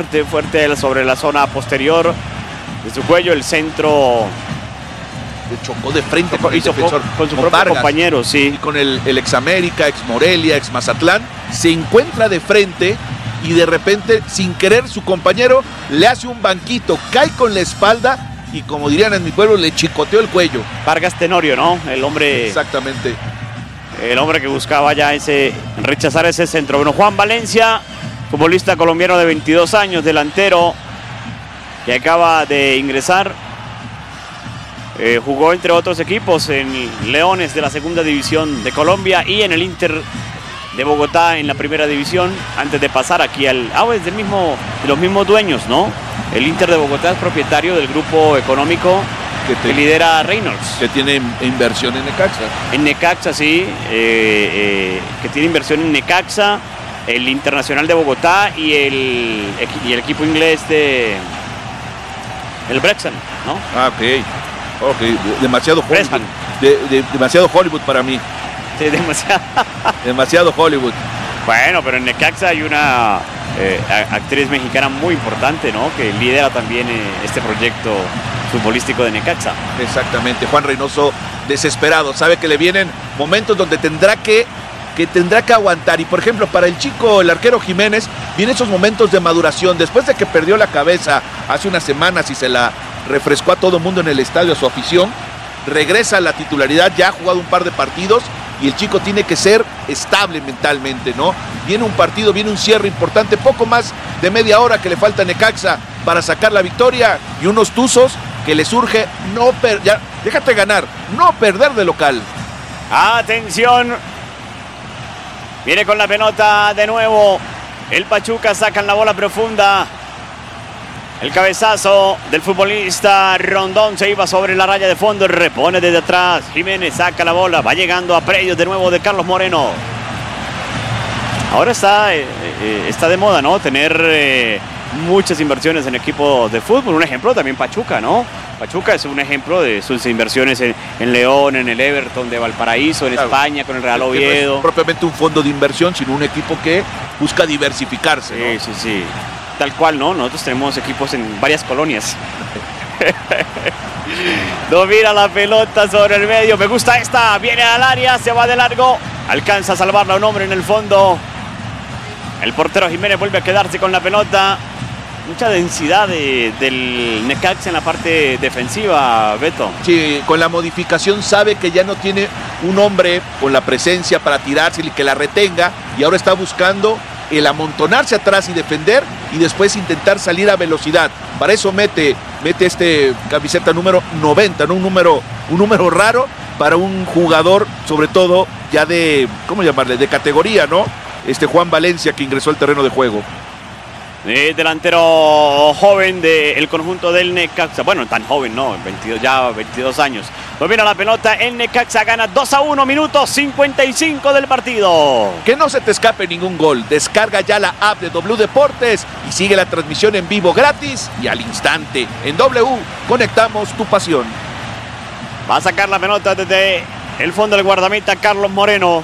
bastante fuerte sobre la zona posterior de su cuello. El centro Le chocó de frente con el hizo defensor, con su con propio Vargas. compañero, Y sí. con el ex América, ex Morelia, ex Mazatlán, se encuentra de frente y de repente, sin querer, su compañero le hace un banquito, cae con la espalda y, como dirían en mi pueblo, le chicoteó el cuello. Vargas Tenorio, ¿no? El hombre Exactamente. que buscaba ya rechazar ese centro. Bueno, Juan Valencia, futbolista colombiano de 22 años, delantero, que acaba de ingresar. Jugó entre otros equipos en Leones de la segunda división de Colombia y en el Inter de Bogotá en la primera división, antes de pasar aquí es de los mismos dueños, ¿no? El Inter de Bogotá es propietario del grupo económico que lidera Reynolds. Que tiene inversión en Necaxa. En Necaxa, sí, que tiene inversión en Necaxa, el Internacional de Bogotá y el equipo inglés el Brexham, ¿no? Ah, ok. Demasiado Hollywood. Demasiado Hollywood para mí. Sí, demasiado. Demasiado Hollywood. Bueno, pero en Necaxa hay una actriz mexicana muy importante, ¿no? Que lidera también este proyecto futbolístico de Necaxa. Exactamente. Juan Reynoso desesperado. Sabe que le vienen momentos donde tendrá que aguantar. Y por ejemplo, para el arquero Jiménez, vienen esos momentos de maduración. Después de que perdió la cabeza hace unas semanas y se la refrescó a todo el mundo en el estadio, a su afición, regresa a la titularidad, ya ha jugado un par de partidos y el chico tiene que ser estable mentalmente, ¿no? Viene un partido, viene un cierre importante, poco más de media hora que le falta a Necaxa para sacar la victoria y unos tuzos que le surge déjate ganar, no perder de local. Atención, viene con la pelota de nuevo el Pachuca, sacan la bola profunda. El cabezazo del futbolista Rondón se iba sobre la raya de fondo, repone desde atrás. Jiménez saca la bola, va llegando a predios de nuevo de Carlos Moreno. Ahora está de moda, ¿no? Tener muchas inversiones en equipos de fútbol. Un ejemplo también Pachuca, ¿no? Pachuca es un ejemplo de sus inversiones en León, en el Everton de Valparaíso, en España con el Real Oviedo. No es propiamente un fondo de inversión, sino un equipo que busca diversificarse, ¿no? Sí. Tal cual, ¿no? Nosotros tenemos equipos en varias colonias. Domina la pelota sobre el medio. Me gusta esta. Viene al área, se va de largo. Alcanza a salvarla un hombre en el fondo. El portero Jiménez vuelve a quedarse con la pelota. Mucha densidad del Necaxa en la parte defensiva, Beto. Sí, con la modificación sabe que ya no tiene un hombre con la presencia para tirarse y que la retenga. Y ahora está buscando el amontonarse atrás y defender y después intentar salir a velocidad. Para eso mete este camiseta número 90, ¿no? Un número raro para un jugador, sobre todo ya de, ¿cómo llamarle? De categoría, ¿no? Juan Valencia, que ingresó al terreno de juego. Delantero joven del conjunto del Necaxa. Bueno, tan joven, no, 22 años. Domina la pelota, el Necaxa gana 2-1, minutos 55 del partido. Que no se te escape ningún gol. Descarga ya la app de W Deportes y sigue la transmisión en vivo gratis y al instante. En W, conectamos tu pasión. Va a sacar la pelota desde el fondo del guardameta Carlos Moreno.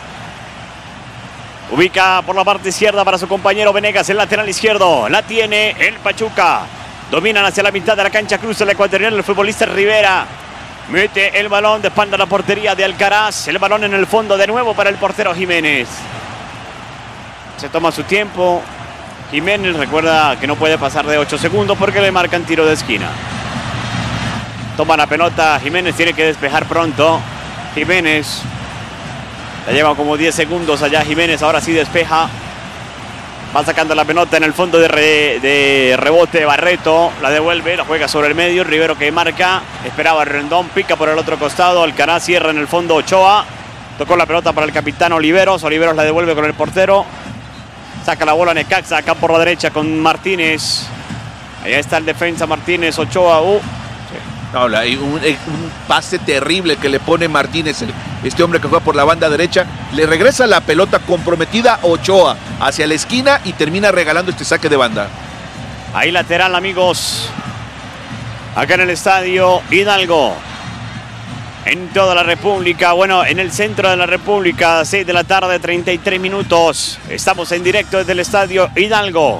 Ubica por la parte izquierda para su compañero Venegas, el lateral izquierdo. La tiene el Pachuca. Dominan hacia la mitad de la cancha, cruza el ecuatoriano, el futbolista Rivera. Mete el balón de espalda a la portería de Alcaraz. El balón en el fondo de nuevo para el portero Jiménez. Se toma su tiempo. Jiménez recuerda que no puede pasar de 8 segundos porque le marcan tiro de esquina. Toma la pelota, Jiménez tiene que despejar pronto. Jiménez. Ya lleva como 10 segundos allá Jiménez, ahora sí despeja. Va sacando la pelota en el fondo de rebote Barreto. La devuelve, la juega sobre el medio. Rivero que marca, esperaba Rendón, pica por el otro costado. Alcaraz cierra en el fondo Ochoa. Tocó la pelota para el capitán Oliveros. Oliveros la devuelve con el portero. Saca la bola Necaxa acá por la derecha con Martínez. Allá está el defensa Martínez, Ochoa. No, un pase terrible que le pone Martínez, este hombre que juega por la banda derecha. Le regresa la pelota comprometida Ochoa hacia la esquina y termina regalando este saque de banda. Ahí lateral, amigos. Acá en el estadio Hidalgo. En toda la República, bueno, en el centro de la República, 6 de la tarde, 33 minutos. Estamos en directo desde el estadio Hidalgo.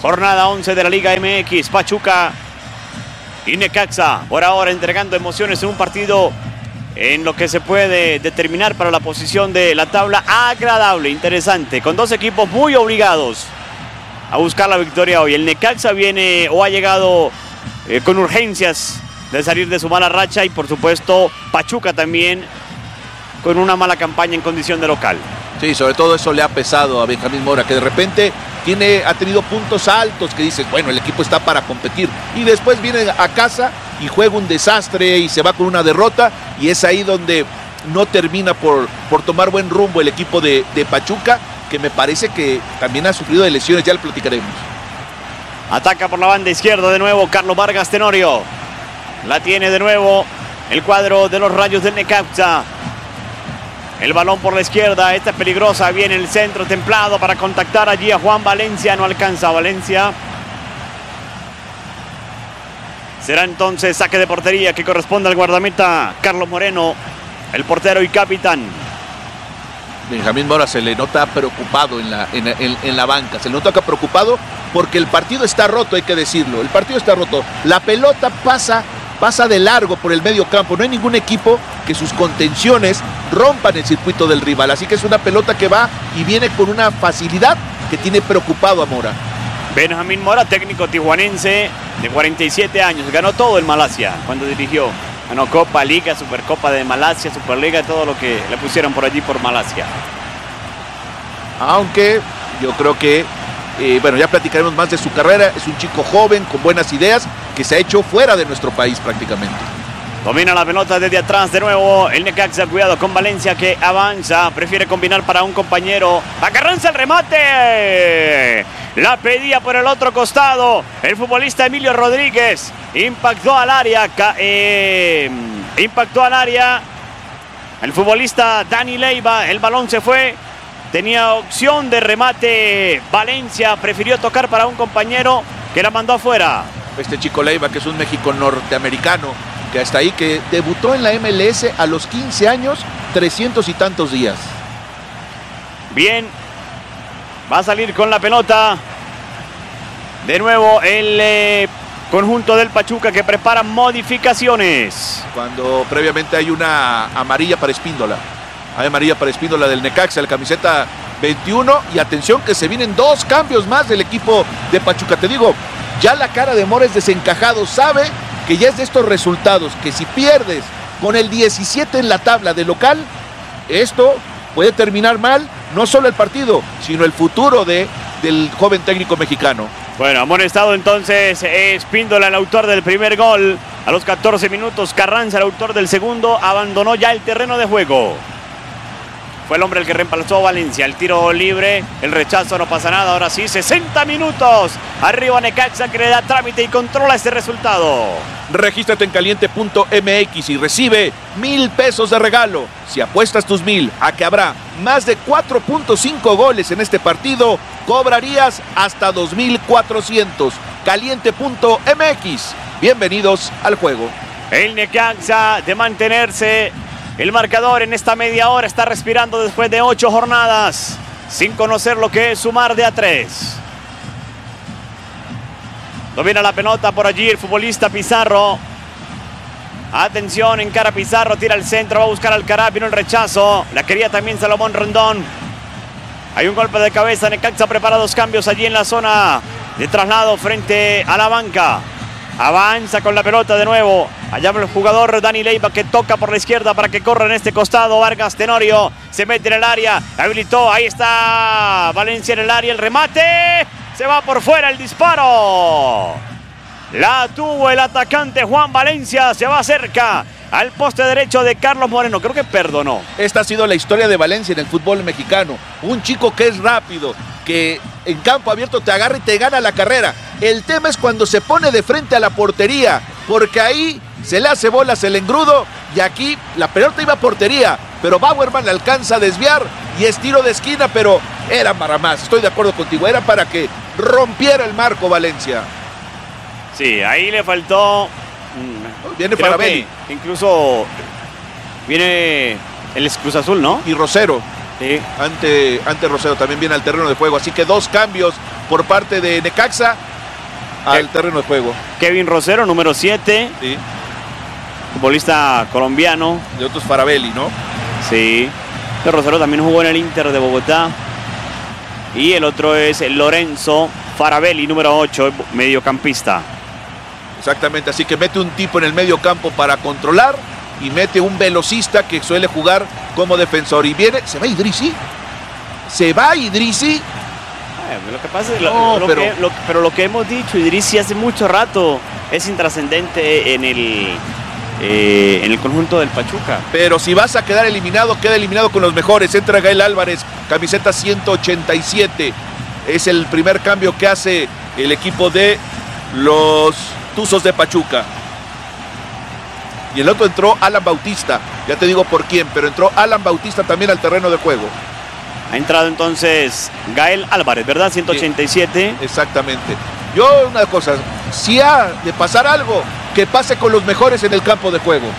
Jornada 11 de la Liga MX. Pachuca y Necaxa por ahora entregando emociones en un partido en lo que se puede determinar para la posición de la tabla agradable, interesante, con dos equipos muy obligados a buscar la victoria hoy. El Necaxa viene o ha llegado con urgencias de salir de su mala racha y por supuesto Pachuca también con una mala campaña en condición de local. Sí, sobre todo eso le ha pesado a Benjamín Mora, que de repente ha tenido puntos altos que dices, bueno, el equipo está para competir. Y después viene a casa y juega un desastre y se va con una derrota. Y es ahí donde no termina por tomar buen rumbo el equipo de Pachuca, que me parece que también ha sufrido de lesiones, ya lo platicaremos. Ataca por la banda izquierda de nuevo Carlos Vargas Tenorio. La tiene de nuevo el cuadro de los Rayos del Necaxa. El balón por la izquierda, esta es peligrosa, viene el centro templado para contactar allí a Juan Valencia, no alcanza Valencia. Será entonces saque de portería que corresponde al guardameta Carlos Moreno, el portero y capitán. Benjamín Mora se le nota preocupado en la banca, se le nota preocupado porque el partido está roto, hay que decirlo, el partido está roto. La pelota pasa de largo por el medio campo, no hay ningún equipo que sus contenciones rompan el circuito del rival, así que es una pelota que va y viene con una facilidad que tiene preocupado a Mora. Benjamín Mora, técnico tijuanense de 47 años, ganó todo en Malasia cuando dirigió. Ganó Copa, Liga, Supercopa de Malasia, Superliga, todo lo que le pusieron por allí por Malasia. Aunque yo creo que, bueno, ya platicaremos más de su carrera. Es un chico joven, con buenas ideas, que se ha hecho fuera de nuestro país prácticamente. Domina la pelota desde atrás de nuevo el Necaxa, cuidado con Valencia que avanza, prefiere combinar para un compañero. Va Carranza el remate. La pedía por el otro costado el futbolista Emilio Rodríguez. Impactó al área. El futbolista Dani Leiva. El balón se fue. Tenía opción de remate. Valencia prefirió tocar para un compañero que la mandó afuera. Este chico Leiva, que es un México norteamericano, que hasta ahí, que debutó en la MLS a los 15 años, 300 y tantos días. Bien. Va a salir con la pelota. De nuevo el conjunto del Pachuca que prepara modificaciones. Cuando previamente hay una amarilla para Espíndola. Hay amarilla para Espíndola del Necaxa, el camiseta 21. Y atención que se vienen dos cambios más del equipo de Pachuca. Te digo, ya la cara de Mora es desencajado. Sabe que ya es de estos resultados, que si pierdes con el 17 en la tabla de local, esto puede terminar mal. No solo el partido, sino el futuro del joven técnico mexicano. Bueno, amonestado entonces Espíndola, el autor del primer gol. A los 14 minutos, Carranza, el autor del segundo, abandonó ya el terreno de juego. Fue el hombre el que reemplazó a Valencia. El tiro libre, el rechazo, no pasa nada. Ahora sí, 60 minutos. Arriba Necaxa que le da trámite y controla este resultado. Regístrate en caliente.mx y recibe 1,000 pesos de regalo. Si apuestas tus 1,000 a que habrá más de 4.5 goles en este partido, cobrarías hasta 2,400. Caliente.mx. Bienvenidos al juego. El Necaxa, de mantenerse el marcador en esta media hora, está respirando después de 8 jornadas, sin conocer lo que es sumar de a 3. Domina la pelota por allí el futbolista Pizarro. Atención, encara Pizarro, tira al centro, va a buscar Alcaraz, vino el rechazo. La quería también Salomón Rondón. Hay un golpe de cabeza, Necaxa prepara dos cambios allí en la zona de traslado frente a la banca. Avanza con la pelota de nuevo. Allá el jugador Dani Leiva que toca por la izquierda para que corra en este costado. Vargas Tenorio se mete en el área. Habilitó, ahí está Valencia en el área. El remate. Se va por fuera el disparo. La tuvo el atacante Juan Valencia. Se va cerca al poste derecho de Carlos Moreno. Creo que perdonó. Esta ha sido la historia de Valencia en el fútbol mexicano. Un chico que es rápido, que en campo abierto te agarra y te gana la carrera. El tema es cuando se pone de frente a la portería, porque ahí se le hace bolas el engrudo y aquí la pelota iba a portería, pero Bauerman le alcanza a desviar y es tiro de esquina, pero era para más. Estoy de acuerdo contigo, era para que rompiera el marco Valencia. Sí, ahí le faltó. Viene para Beli. Incluso viene el Cruz Azul, ¿no? Y Rosero. Sí. Ante Rosero también viene al terreno de juego. Así que 2 cambios por parte de Necaxa al terreno de juego. Kevin Rosero, número 7. Sí. Futbolista colombiano. De otros Faravelli, ¿no? Sí. Este Rosero también jugó en el Inter de Bogotá. Y el otro es Lorenzo Faravelli, número 8, mediocampista. Exactamente, así que mete un tipo en el medio campo para controlar y mete un velocista que suele jugar como defensor. Y viene, se va Idrissi. Lo que pasa es pero lo que hemos dicho, Idrissi hace mucho rato es intrascendente en el conjunto del Pachuca. Pero si vas a quedar eliminado, queda eliminado con los mejores. Entra Gael Álvarez, camiseta 187. Es el primer cambio que hace el equipo de los Tuzos de Pachuca. Y el otro entró Alan Bautista. Ya te digo por quién, pero entró Alan Bautista también al terreno de juego. Ha entrado entonces Gael Álvarez, ¿verdad? 187. Sí, exactamente. Yo una cosa, si ha de pasar algo, que pase con los mejores en el campo de juego.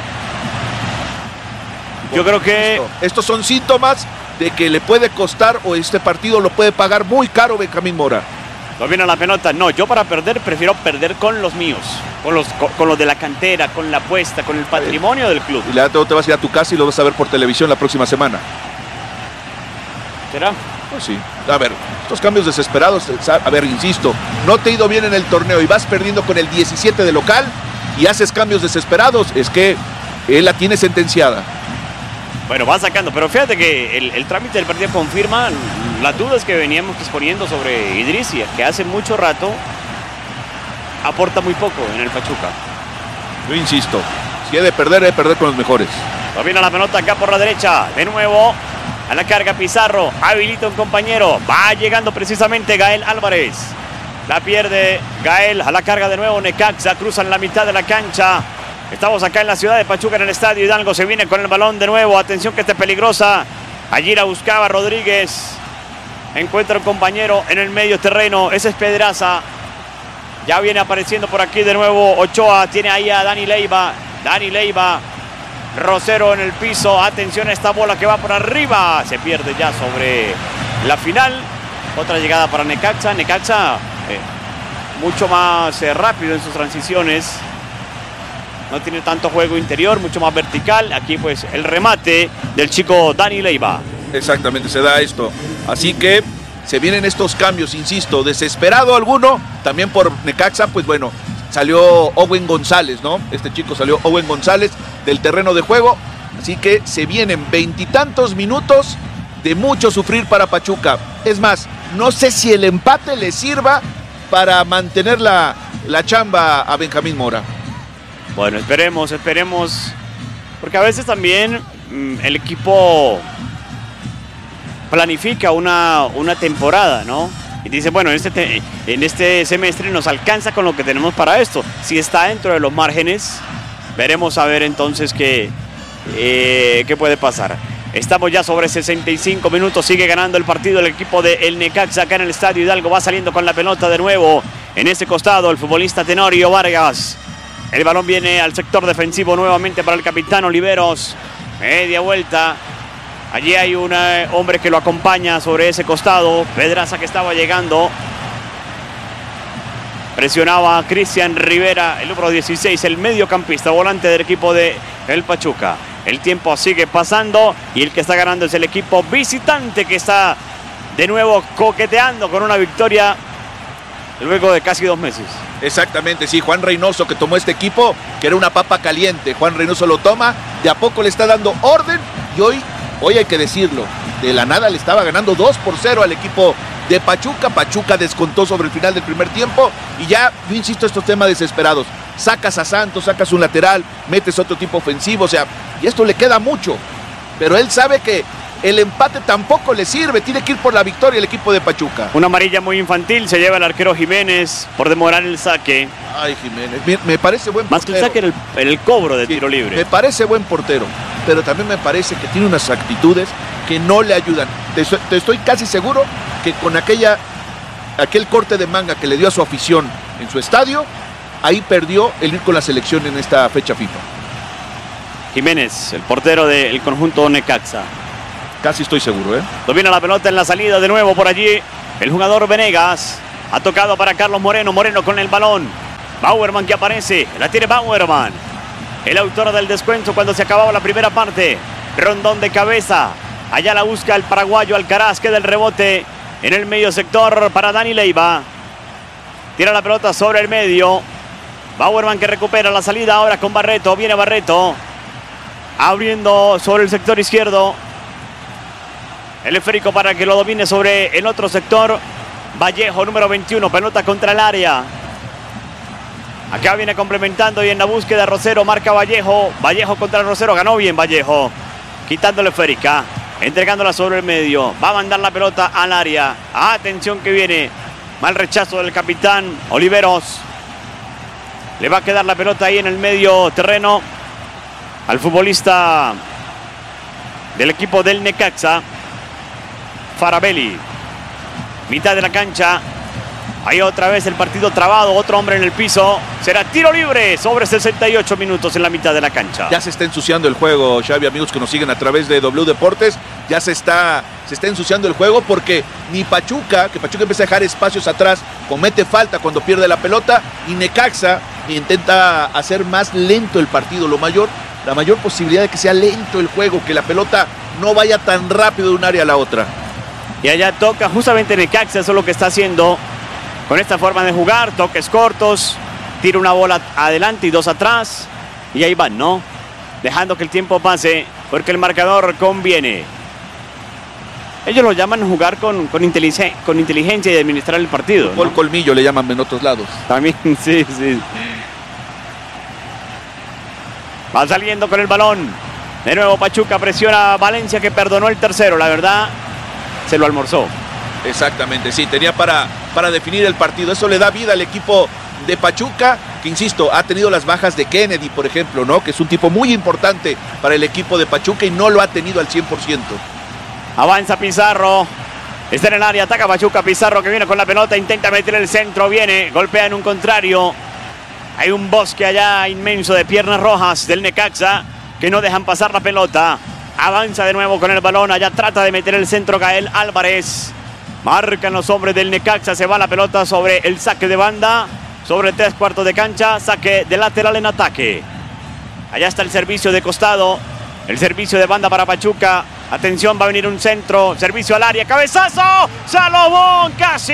Yo creo que estos son síntomas de que le puede costar o este partido lo puede pagar muy caro Benjamín Mora. Domina la pelota. No, yo para perder prefiero perder con los míos, con los de la cantera, con la apuesta, con el patrimonio del club. Y ya te vas a ir a tu casa y lo vas a ver por televisión la próxima semana. ¿Será? Pues sí. A ver, estos cambios desesperados, a ver, insisto, no te ha ido bien en el torneo y vas perdiendo con el 17 de local y haces cambios desesperados, es que él la tiene sentenciada. Bueno, va sacando, pero fíjate que el trámite del partido confirma las dudas que veníamos exponiendo sobre Idrissi, que hace mucho rato aporta muy poco en el Pachuca. Yo insisto, si he de perder con los mejores. Domina la pelota acá por la derecha, de nuevo a la carga Pizarro, habilita un compañero, va llegando precisamente Gael Álvarez. La pierde Gael, a la carga de nuevo Necaxa, cruzan la mitad de la cancha. Estamos acá en la ciudad de Pachuca, en el Estadio Hidalgo. Se viene con el balón de nuevo. Atención que está peligrosa. Allí la buscaba Rodríguez. Encuentra un compañero en el medio terreno. Ese es Pedraza. Ya viene apareciendo por aquí de nuevo Ochoa. Tiene ahí a Dani Leiva. Rosero en el piso. Atención a esta bola que va por arriba. Se pierde ya sobre la final. Otra llegada para Necaxa. Necaxa mucho más rápido en sus transiciones. No tiene tanto juego interior, mucho más vertical. Aquí pues el remate del chico Dani Leiva. Exactamente, se da esto. Así que se vienen estos cambios, insisto, desesperado alguno. También por Necaxa, pues bueno, salió Owen González, ¿no? Este chico salió Owen González del terreno de juego. Así que se vienen 20 y tantos minutos de mucho sufrir para Pachuca. Es más, no sé si el empate le sirva para mantener la chamba a Benjamín Mora. Bueno, esperemos, porque a veces también el equipo planifica una temporada, ¿no? Y dice, bueno, en este semestre nos alcanza con lo que tenemos para esto. Si está dentro de los márgenes, veremos a ver entonces qué puede pasar. Estamos ya sobre 65 minutos, sigue ganando el partido el equipo del Necaxa acá en el Estadio Hidalgo. Va saliendo con la pelota de nuevo en ese costado el futbolista Tenorio Vargas. El balón viene al sector defensivo nuevamente para el capitán Oliveros. Media vuelta. Allí hay un hombre que lo acompaña sobre ese costado. Pedraza que estaba llegando. Presionaba a Cristian Rivera, el número 16, el mediocampista, volante del equipo de el Pachuca. El tiempo sigue pasando y el que está ganando es el equipo visitante que está de nuevo coqueteando con una victoria luego de casi 2 meses. Exactamente, sí, Juan Reynoso que tomó este equipo, que era una papa caliente. Juan Reynoso lo toma, de a poco le está dando orden y hoy hay que decirlo, de la nada le estaba ganando 2-0 al equipo de Pachuca. Pachuca descontó sobre el final del primer tiempo y ya, yo insisto, estos temas desesperados. Sacas a Santos, sacas un lateral, metes otro tipo ofensivo, o sea, y esto le queda mucho. Pero él sabe que el empate tampoco le sirve, tiene que ir por la victoria el equipo de Pachuca. Una amarilla muy infantil, se lleva el arquero Jiménez por demorar el saque. Ay, Jiménez, me parece buen portero. Más que el saque, el cobro de tiro libre. Me parece buen portero, pero también me parece que tiene unas actitudes que no le ayudan. Te estoy casi seguro que con aquel corte de manga que le dio a su afición en su estadio, ahí perdió el ir con la selección en esta fecha FIFA. Jiménez, el portero del conjunto Necaxa. Casi estoy seguro, ¿eh? Domina la pelota en la salida de nuevo por allí. El jugador Venegas. Ha tocado para Carlos Moreno. Moreno con el balón. Bauerman que aparece. La tiene Bauerman. El autor del descuento cuando se acababa la primera parte. Rondón de cabeza. Allá la busca el paraguayo Alcaraz. Queda el rebote en el medio sector para Dani Leiva. Tira la pelota sobre el medio. Bauerman que recupera la salida ahora con Barreto. Viene Barreto. Abriendo sobre el sector izquierdo. El esférico para que lo domine sobre el otro sector. Vallejo, número 21. Pelota contra el área. Acá viene complementando y en la búsqueda Rosero. Marca Vallejo. Vallejo contra Rosero. Ganó bien Vallejo. Quitando la esférica. Entregándola sobre el medio. Va a mandar la pelota al área. Atención que viene. Mal rechazo del capitán Oliveros. Le va a quedar la pelota ahí en el medio terreno al futbolista del equipo del Necaxa, Farabelli. Mitad de la cancha. Ahí otra vez el partido trabado. Otro hombre en el piso. Será tiro libre sobre 68 minutos en la mitad de la cancha. Ya se está ensuciando el juego, Xavi, amigos que nos siguen a través de W Deportes. Ya se está ensuciando el juego porque ni Pachuca, que Pachuca empieza a dejar espacios atrás, comete falta cuando pierde la pelota, y Necaxa intenta hacer más lento el partido. La mayor posibilidad de que sea lento el juego, que la pelota no vaya tan rápido de un área a la otra. Y allá toca justamente Necaxa, eso es lo que está haciendo con esta forma de jugar, toques cortos, tira una bola adelante y dos atrás, y ahí van, ¿no? Dejando que el tiempo pase, porque el marcador conviene. Ellos lo llaman jugar con inteligencia y administrar el partido, Fútbol, ¿no? colmillo le llaman en otros lados. También, sí. Va saliendo con el balón. De nuevo Pachuca presiona a Valencia, que perdonó el tercero, la verdad, se lo almorzó. Exactamente, sí, tenía para definir el partido. Eso le da vida al equipo de Pachuca, que insisto, ha tenido las bajas de Kennedy, por ejemplo, ¿no? Que es un tipo muy importante para el equipo de Pachuca y no lo ha tenido al 100%. Avanza Pizarro. Está en el área, ataca Pachuca. Pizarro que viene con la pelota, intenta meter el centro, viene, golpea en un contrario. Hay un bosque allá inmenso de piernas rojas del Necaxa que no dejan pasar la pelota. Avanza de nuevo con el balón, allá trata de meter el centro Gael Álvarez. Marcan los hombres del Necaxa, se va la pelota sobre el saque de banda, sobre 3/4 de cancha, saque de lateral en ataque. Allá está el servicio de costado, el servicio de banda para Pachuca. Atención, va a venir un centro, servicio al área, cabezazo, Salomón,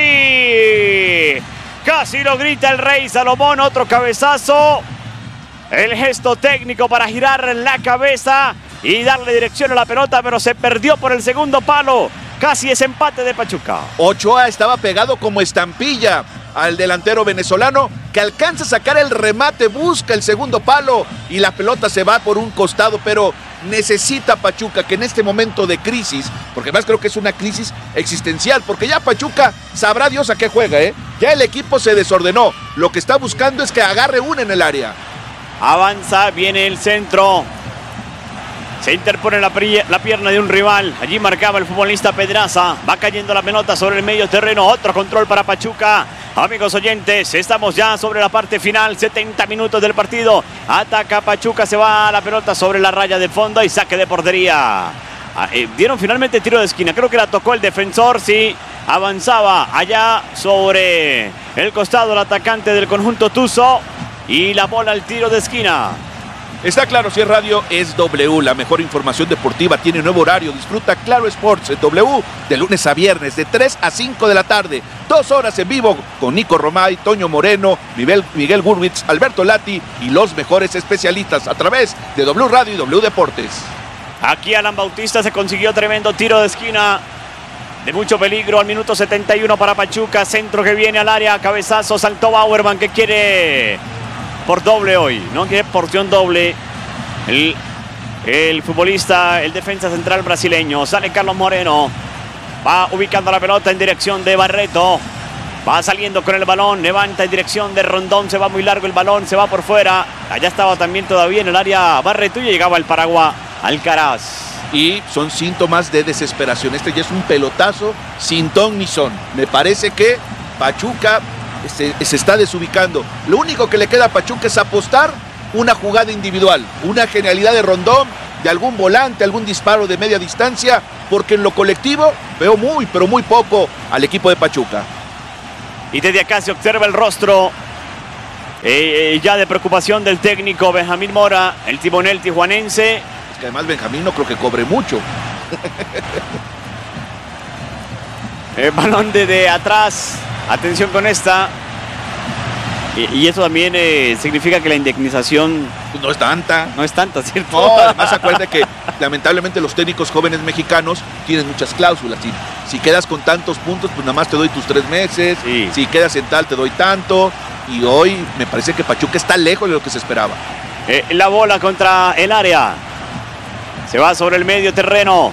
casi lo grita el Rey Salomón, otro cabezazo. El gesto técnico para girar la cabeza y darle dirección a la pelota, pero se perdió por el segundo palo. Casi es empate de Pachuca. Ochoa estaba pegado como estampilla al delantero venezolano, que alcanza a sacar el remate, busca el segundo palo y la pelota se va por un costado, pero necesita Pachuca, que en este momento de crisis, porque además creo que es una crisis existencial, porque ya Pachuca sabrá Dios a qué juega, ¿eh? Ya el equipo se desordenó, lo que está buscando es que agarre una en el área. Avanza, viene el centro. Se interpone la pierna de un rival. Allí marcaba el futbolista Pedraza. Va cayendo la pelota sobre el medio terreno. Otro control para Pachuca. Amigos oyentes, estamos ya sobre la parte final. 70 minutos del partido. Ataca Pachuca, se va la pelota sobre la raya de fondo y saque de portería. Dieron finalmente tiro de esquina. Creo que la tocó el defensor, sí. Avanzaba allá sobre el costado el atacante del conjunto Tuzo. Y la bola al tiro de esquina. Está claro, si es radio, es W, la mejor información deportiva, tiene nuevo horario, disfruta Claro Sports en W de lunes a viernes, de 3 a 5 de la tarde, 2 horas en vivo con Nico Romay, Toño Moreno, Miguel Gurwitz, Alberto Lati y los mejores especialistas a través de W Radio y W Deportes. Aquí Alan Bautista se consiguió tremendo tiro de esquina de mucho peligro al minuto 71 para Pachuca, centro que viene al área, cabezazo, saltó Bauerman que quiere por doble hoy, ¿no? Quiere porción doble. El futbolista, el defensa central brasileño. Sale Carlos Moreno. Va ubicando la pelota en dirección de Barreto. Va saliendo con el balón. Levanta en dirección de Rondón. Se va muy largo el balón. Se va por fuera. Allá estaba también todavía en el área Barreto y llegaba el Paraguay Alcaraz. Y son síntomas de desesperación. Este ya es un pelotazo sin ton ni son. Me parece que Pachuca se está desubicando. Lo único que le queda a Pachuca es apostar una jugada individual, una genialidad de Rondón, de algún volante, algún disparo de media distancia, porque en lo colectivo veo muy, pero muy poco al equipo de Pachuca. Y desde acá se observa el rostro ya de preocupación del técnico Benjamín Mora, el timonel tijuanense. Es que además Benjamín no creo que cobre mucho. El balón de atrás, atención con esta. Y eso también significa que la indemnización no es tanta. No es tanta, ¿cierto? No, además acuérdate que lamentablemente los técnicos jóvenes mexicanos tienen muchas cláusulas. Si quedas con tantos puntos, pues nada más te doy tus 3 meses. Sí. Si quedas en tal, te doy tanto. Y hoy me parece que Pachuca está lejos de lo que se esperaba. La bola contra el área. Se va sobre el medio terreno.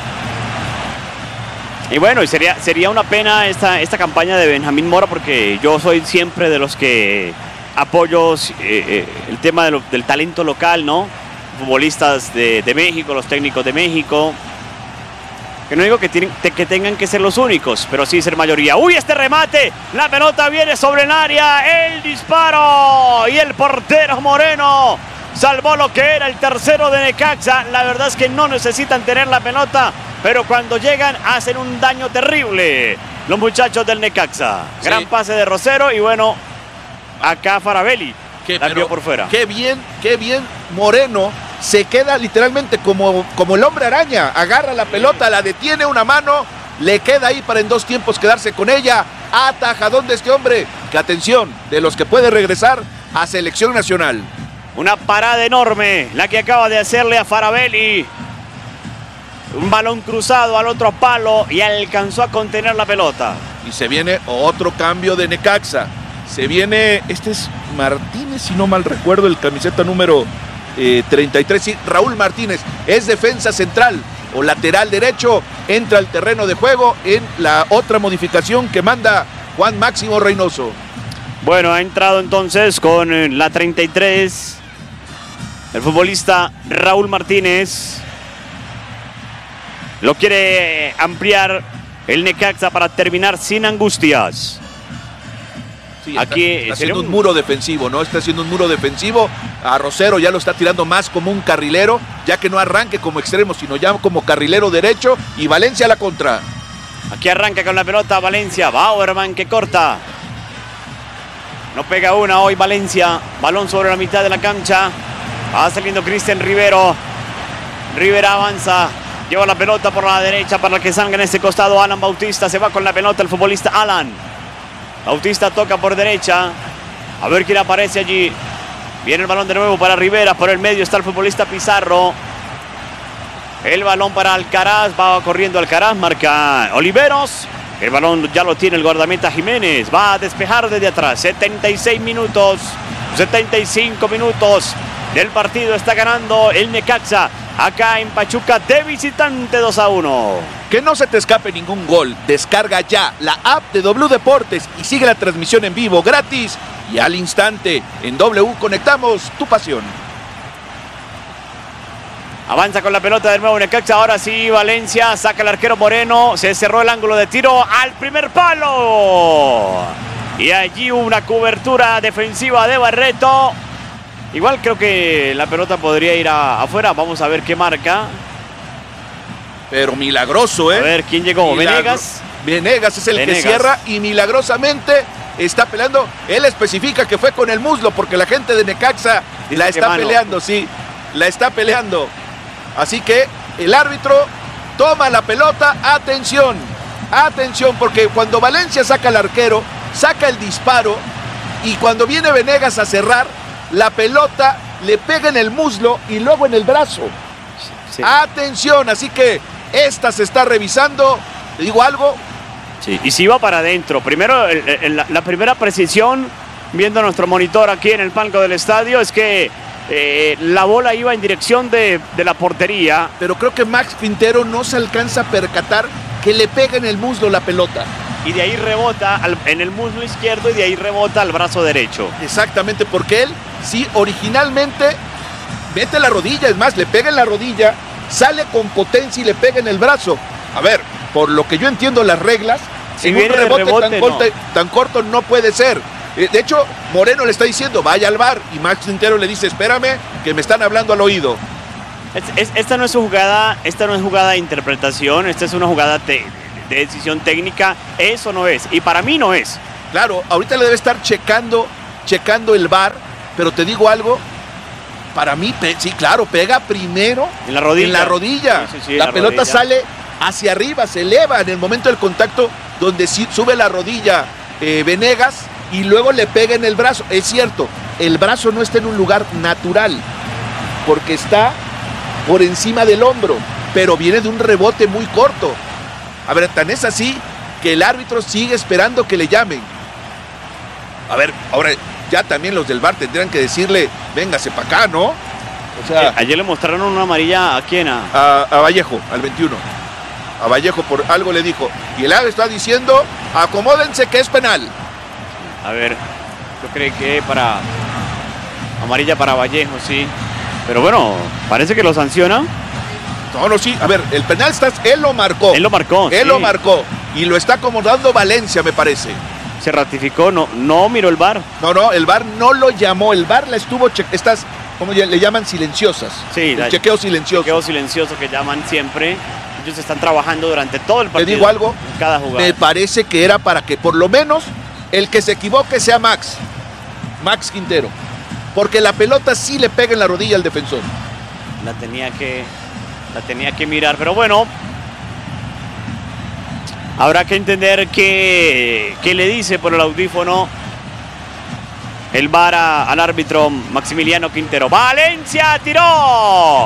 Y bueno, sería una pena esta campaña de Benjamín Mora, porque yo soy siempre de los que apoyo el tema del talento local, ¿no? Futbolistas de México, los técnicos de México. Que no digo que tengan que ser los únicos, pero sí ser mayoría. ¡Uy, este remate! La pelota viene sobre el área. ¡El disparo! Y el portero Moreno salvó lo que era el tercero de Necaxa. La verdad es que no necesitan tener la pelota, pero cuando llegan hacen un daño terrible los muchachos del Necaxa. Sí. Gran pase de Rosero y bueno, acá Faravelli la envió por fuera. Qué bien Moreno. Se queda literalmente como el hombre araña. Agarra la pelota, la detiene una mano, le queda ahí para en 2 tiempos quedarse con ella. Atajadón de este hombre. Que atención, de los que puede regresar a selección nacional. Una parada enorme la que acaba de hacerle a Faravelli. Un balón cruzado al otro palo y alcanzó a contener la pelota. Y se viene otro cambio de Necaxa. Se viene, este es Martínez, si no mal recuerdo, el camiseta número 33, sí, Raúl Martínez. Es defensa central o lateral derecho. Entra al terreno de juego en la otra modificación que manda Juan Máximo Reynoso. Bueno, ha entrado entonces con la 33 el futbolista Raúl Martínez. Lo quiere ampliar el Necaxa para terminar sin angustias. Sí, está haciendo un muro defensivo, ¿no? Está haciendo un muro defensivo. A Rosero ya lo está tirando más como un carrilero, ya que no arranque como extremo, sino ya como carrilero derecho. Y Valencia a la contra. Aquí arranca con la pelota Valencia. Bauerman que corta. No pega una hoy Valencia. Balón sobre la mitad de la cancha. Va saliendo Cristian Rivero. Rivera avanza. Lleva la pelota por la derecha para que salga en este costado Alan Bautista. Se va con la pelota el futbolista Alan. Bautista toca por derecha. A ver quién aparece allí. Viene el balón de nuevo para Rivera. Por el medio está el futbolista Pizarro. El balón para Alcaraz. Va corriendo Alcaraz. Marca Oliveros. El balón ya lo tiene el guardameta Jiménez. Va a despejar desde atrás. 76 minutos. 75 minutos del partido. Está ganando el Necaxa. Acá en Pachuca de visitante 2-1. Que no se te escape ningún gol. Descarga ya la app de W Deportes y sigue la transmisión en vivo gratis y al instante. En W conectamos tu pasión. Avanza con la pelota de nuevo Necaxa. Ahora sí Valencia saca el arquero Moreno. Se cerró el ángulo de tiro al primer palo. Y allí una cobertura defensiva de Barreto. Igual creo que la pelota podría ir afuera. Vamos a ver qué marca. Pero milagroso, ¿eh? A ver, ¿quién llegó? ¿Venegas? Venegas es el que cierra y milagrosamente está peleando. Él especifica que fue con el muslo porque la gente de Necaxa la está peleando, sí. La está peleando. Así que el árbitro toma la pelota. Atención, atención, porque cuando Valencia saca al arquero, saca el disparo y cuando viene Venegas a cerrar, la pelota le pega en el muslo y luego en el brazo. Sí. Atención, así que esta se está revisando. ¿Te digo algo? Sí, y si va para adentro. Primero, la primera precisión, viendo nuestro monitor aquí en el palco del estadio, es que la bola iba en dirección de la portería. Pero creo que Max Quintero no se alcanza a percatar que le pega en el muslo la pelota. Y de ahí rebota en el muslo izquierdo y de ahí rebota al brazo derecho. Exactamente, porque él sí originalmente mete la rodilla, es más, le pega en la rodilla, sale con potencia y le pega en el brazo. A ver, por lo que yo entiendo las reglas, si en un rebote tan corto no puede ser. De hecho, Moreno le está diciendo, vaya al VAR, y Max Quintero le dice, espérame, que me están hablando al oído. Esta no es jugada de interpretación, esta es una jugada de decisión técnica, eso no es, y para mí no es. Claro, ahorita le debe estar checando el VAR, pero te digo algo, para mí, sí, claro, pega primero en la rodilla. Sí, la pelota rodilla. Sale hacia arriba, se eleva en el momento del contacto, donde sube la rodilla Venegas, y luego le pega en el brazo. Es cierto, el brazo no está en un lugar natural, porque está por encima del hombro, pero viene de un rebote muy corto. A ver, tan es así que el árbitro sigue esperando que le llamen. A ver, ahora ya también los del VAR tendrían que decirle, véngase para acá, ¿no? O sea, ayer le mostraron una amarilla a quién, a Vallejo, al 21. A Vallejo por algo le dijo. Y el árbitro está diciendo, acomódense que es penal. A ver, yo creo que amarilla para Vallejo, sí. Pero bueno, parece que lo sanciona. No, sí. A ver, el penal él lo marcó. Él lo marcó. Él lo marcó. Y lo está acomodando Valencia, me parece. Se ratificó, no miró el VAR. No, el VAR no lo llamó. El VAR la estuvo estas, ¿cómo le llaman? Silenciosas. Sí, el chequeo silencioso. Chequeo silencioso que llaman siempre. Ellos están trabajando durante todo el partido. Te digo algo, en cada jugada. Me parece que era para que por lo menos el que se equivoque sea Max Quintero, porque la pelota sí le pega en la rodilla al defensor. La tenía que mirar, pero bueno, habrá que entender qué le dice por el audífono el VAR al árbitro Maximiliano Quintero. ¡Valencia tiró!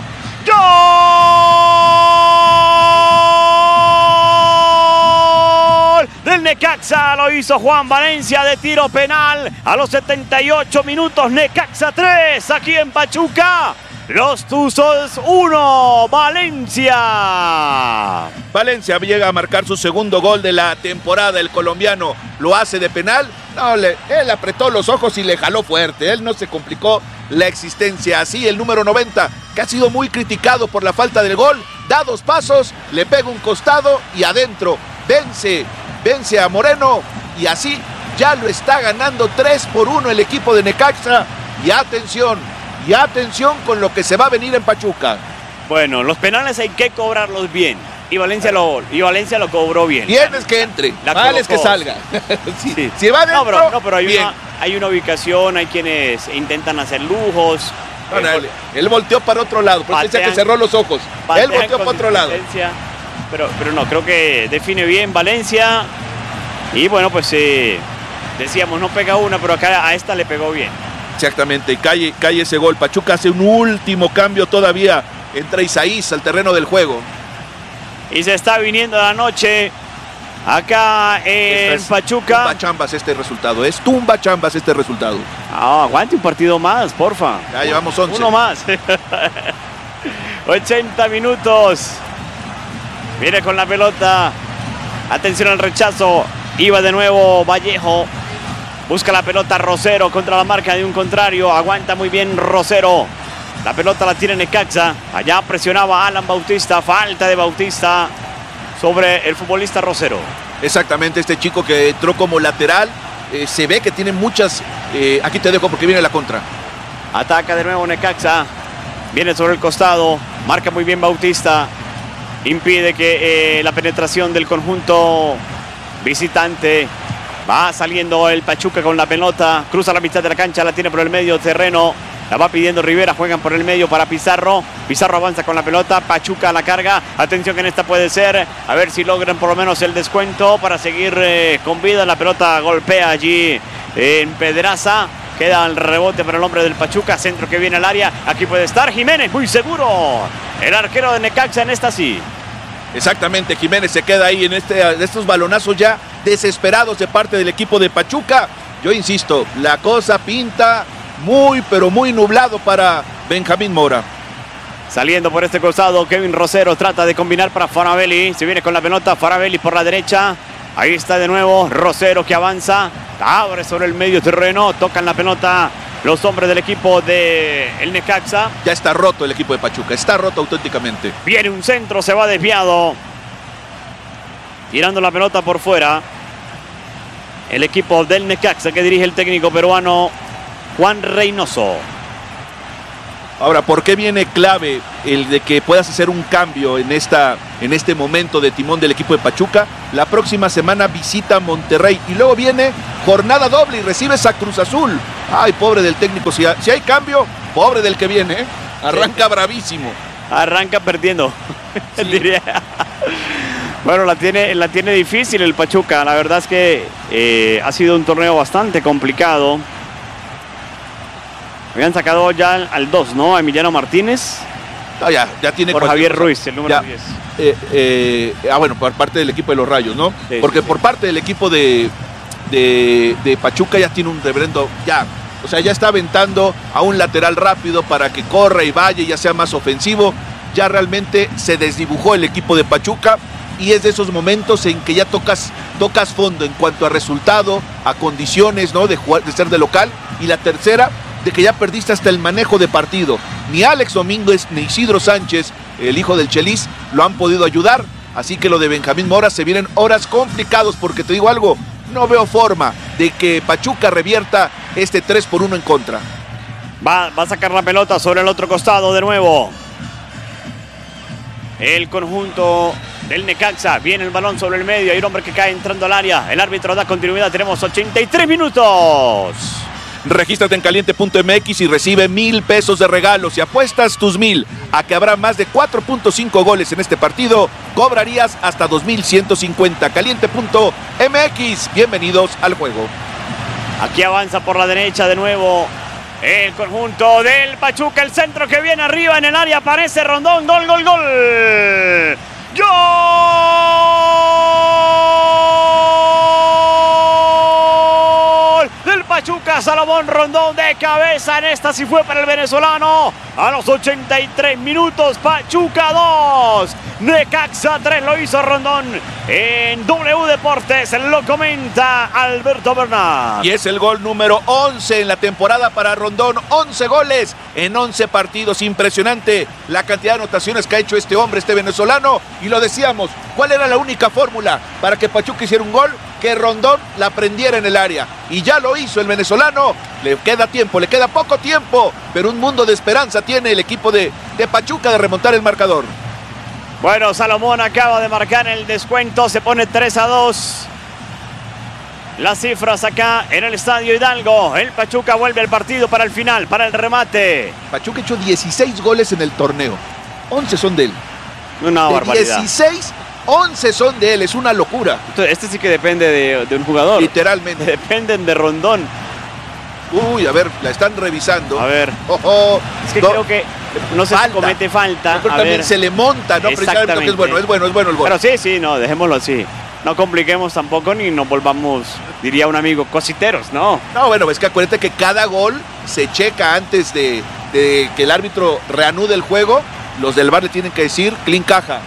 ¡Gol! Del Necaxa lo hizo Juan Valencia de tiro penal a los 78 minutos. Necaxa 3 aquí en Pachuca. Los Tuzos 1, Valencia. Valencia llega a marcar su segundo gol de la temporada. El colombiano lo hace de penal. No, él apretó los ojos y le jaló fuerte. Él no se complicó la existencia. Así el número 90, que ha sido muy criticado por la falta del gol, da 2 pasos, le pega un costado y adentro. Vence a Moreno y así ya lo está ganando 3-1 el equipo de Necaxa. Y atención con lo que se va a venir en Pachuca. Bueno, los penales hay que cobrarlos bien. Y Valencia lo cobró bien. Bien es que entre, mal es que salga. Sí. Si va dentro, no, pero hay una ubicación, hay quienes intentan hacer lujos. Él volteó para otro lado, por eso decía que cerró los ojos. Él volteó para otro lado. Pero no, creo que define bien Valencia. Y bueno, pues decíamos, no pega una, pero acá a esta le pegó bien. Exactamente, y cae ese gol. Pachuca hace un último cambio todavía. Entra Isaías al terreno del juego. Y se está viniendo la noche acá en Pachuca. Tumba chambas este resultado. Es tumba chambas este resultado. Aguante un partido más, porfa. Ya llevamos 11. Uno más. 80 minutos. Viene con la pelota. Atención al rechazo. Iba de nuevo Vallejo. Busca la pelota Rosero contra la marca de un contrario. Aguanta muy bien Rosero. La pelota la tiene Necaxa. Allá presionaba Alan Bautista. Falta de Bautista sobre el futbolista Rosero. Exactamente, este chico que entró como lateral. Se ve que tiene muchas... aquí te dejo porque viene la contra. Ataca de nuevo Necaxa. Viene sobre el costado. Marca muy bien Bautista. Impide que la penetración del conjunto visitante. Va saliendo el Pachuca con la pelota. Cruza la mitad de la cancha. La tiene por el medio terreno. La va pidiendo Rivera. Juegan por el medio para Pizarro. Pizarro avanza con la pelota. Pachuca la carga. Atención que en esta puede ser. A ver si logran por lo menos el descuento para seguir con vida. La pelota golpea allí en Pedraza. Queda el rebote para el hombre del Pachuca. Centro que viene al área. Aquí puede estar Jiménez. Muy seguro. El arquero de Necaxa en esta sí. Exactamente, Jiménez se queda ahí en estos balonazos ya desesperados de parte del equipo de Pachuca. Yo insisto, la cosa pinta muy, pero muy nublado para Benjamín Mora. Saliendo por este costado, Kevin Rosero trata de combinar para Faravelli. Se viene con la pelota, Faravelli por la derecha. Ahí está de nuevo Rosero que avanza. Abre sobre el medio terreno, tocan la pelota los hombres del equipo de el Necaxa. Ya está roto el equipo de Pachuca, está roto auténticamente. Viene un centro, se va desviado. Tirando la pelota por fuera. el equipo del Necaxa que dirige el técnico peruano Juan Reynoso. Ahora, ¿por qué viene clave el de que puedas hacer un cambio en este momento de timón del equipo de Pachuca? La próxima semana visita Monterrey y luego viene jornada doble y recibes a Cruz Azul. Ay, pobre del técnico, si hay cambio, pobre del que viene, ¿eh? Arranca sí. Bravísimo. Arranca perdiendo, sí. Diría. Bueno, la tiene difícil el Pachuca. La verdad es que ha sido un torneo bastante complicado. Habían sacado ya al 2, ¿no? A Emiliano Martínez. No, ya tiene por Javier Ruiz, el número 10. Bueno, por parte del equipo de los Rayos, ¿no? Sí, porque sí. Por parte del equipo de Pachuca ya tiene un reverendo, o sea, ya está aventando a un lateral rápido para que corra y vaya y ya sea más ofensivo. Ya realmente se desdibujó el equipo de Pachuca y es de esos momentos en que ya tocas fondo en cuanto a resultado, a condiciones, ¿no? De jugar, de ser de local. Y la tercera, de que ya perdiste hasta el manejo de partido. Ni Alex Domínguez ni Isidro Sánchez, el hijo del Chelis, lo han podido ayudar. Así que lo de Benjamín Mora se vienen horas complicados, porque te digo algo, no veo forma de que Pachuca revierta este 3-1 en contra. Va a sacar la pelota sobre el otro costado de nuevo. El conjunto del Necaxa. Viene el balón sobre el medio. Hay un hombre que cae entrando al área. El árbitro da continuidad. Tenemos 83 minutos. Regístrate en caliente.mx y recibe 1,000 pesos de regalo. Si apuestas tus 1,000 a que habrá más de 4.5 goles en este partido, cobrarías hasta 2,150. Caliente.mx. Bienvenidos al juego. Aquí avanza por la derecha de nuevo el conjunto del Pachuca. El centro que viene arriba en el área. Aparece Rondón. Gol, gol, gol. ¡Gol! Pachuca, Salomón Rondón de cabeza. En esta sí fue para el venezolano. A los 83 minutos, Pachuca 2, Necaxa 3, lo hizo Rondón. En W Deportes lo comenta Alberto Bernal. Y es el gol número 11 en la temporada para Rondón. 11 goles en 11 partidos. Impresionante la cantidad de anotaciones que ha hecho este hombre, este venezolano. Y lo decíamos, ¿cuál era la única fórmula para que Pachuca hiciera un gol? Que Rondón la prendiera en el área. Y ya lo hizo el venezolano. Le queda tiempo, le queda poco tiempo, pero un mundo de esperanza tiene el equipo de Pachuca de remontar el marcador. Bueno, Salomón acaba de marcar el descuento. Se pone 3-2. Las cifras acá en el Estadio Hidalgo. El Pachuca vuelve al partido para el final, para el remate. Pachuca ha hecho 16 goles en el torneo. 11 son de él. Una barbaridad. 16, 11 son de él. Es una locura. Este sí que depende de un jugador. Literalmente. Dependen de Rondón. Uy, a ver, la están revisando. A ver. Es que creo que no sé si comete falta. Pero también se le monta, ¿no? Precisamente que es bueno el gol. Pero sí, no, dejémoslo así. No compliquemos tampoco ni nos volvamos, diría un amigo, cositeros, ¿no? No, bueno, es que acuérdate que cada gol se checa antes de que el árbitro reanude el juego. Los del VAR le tienen que decir clean caja.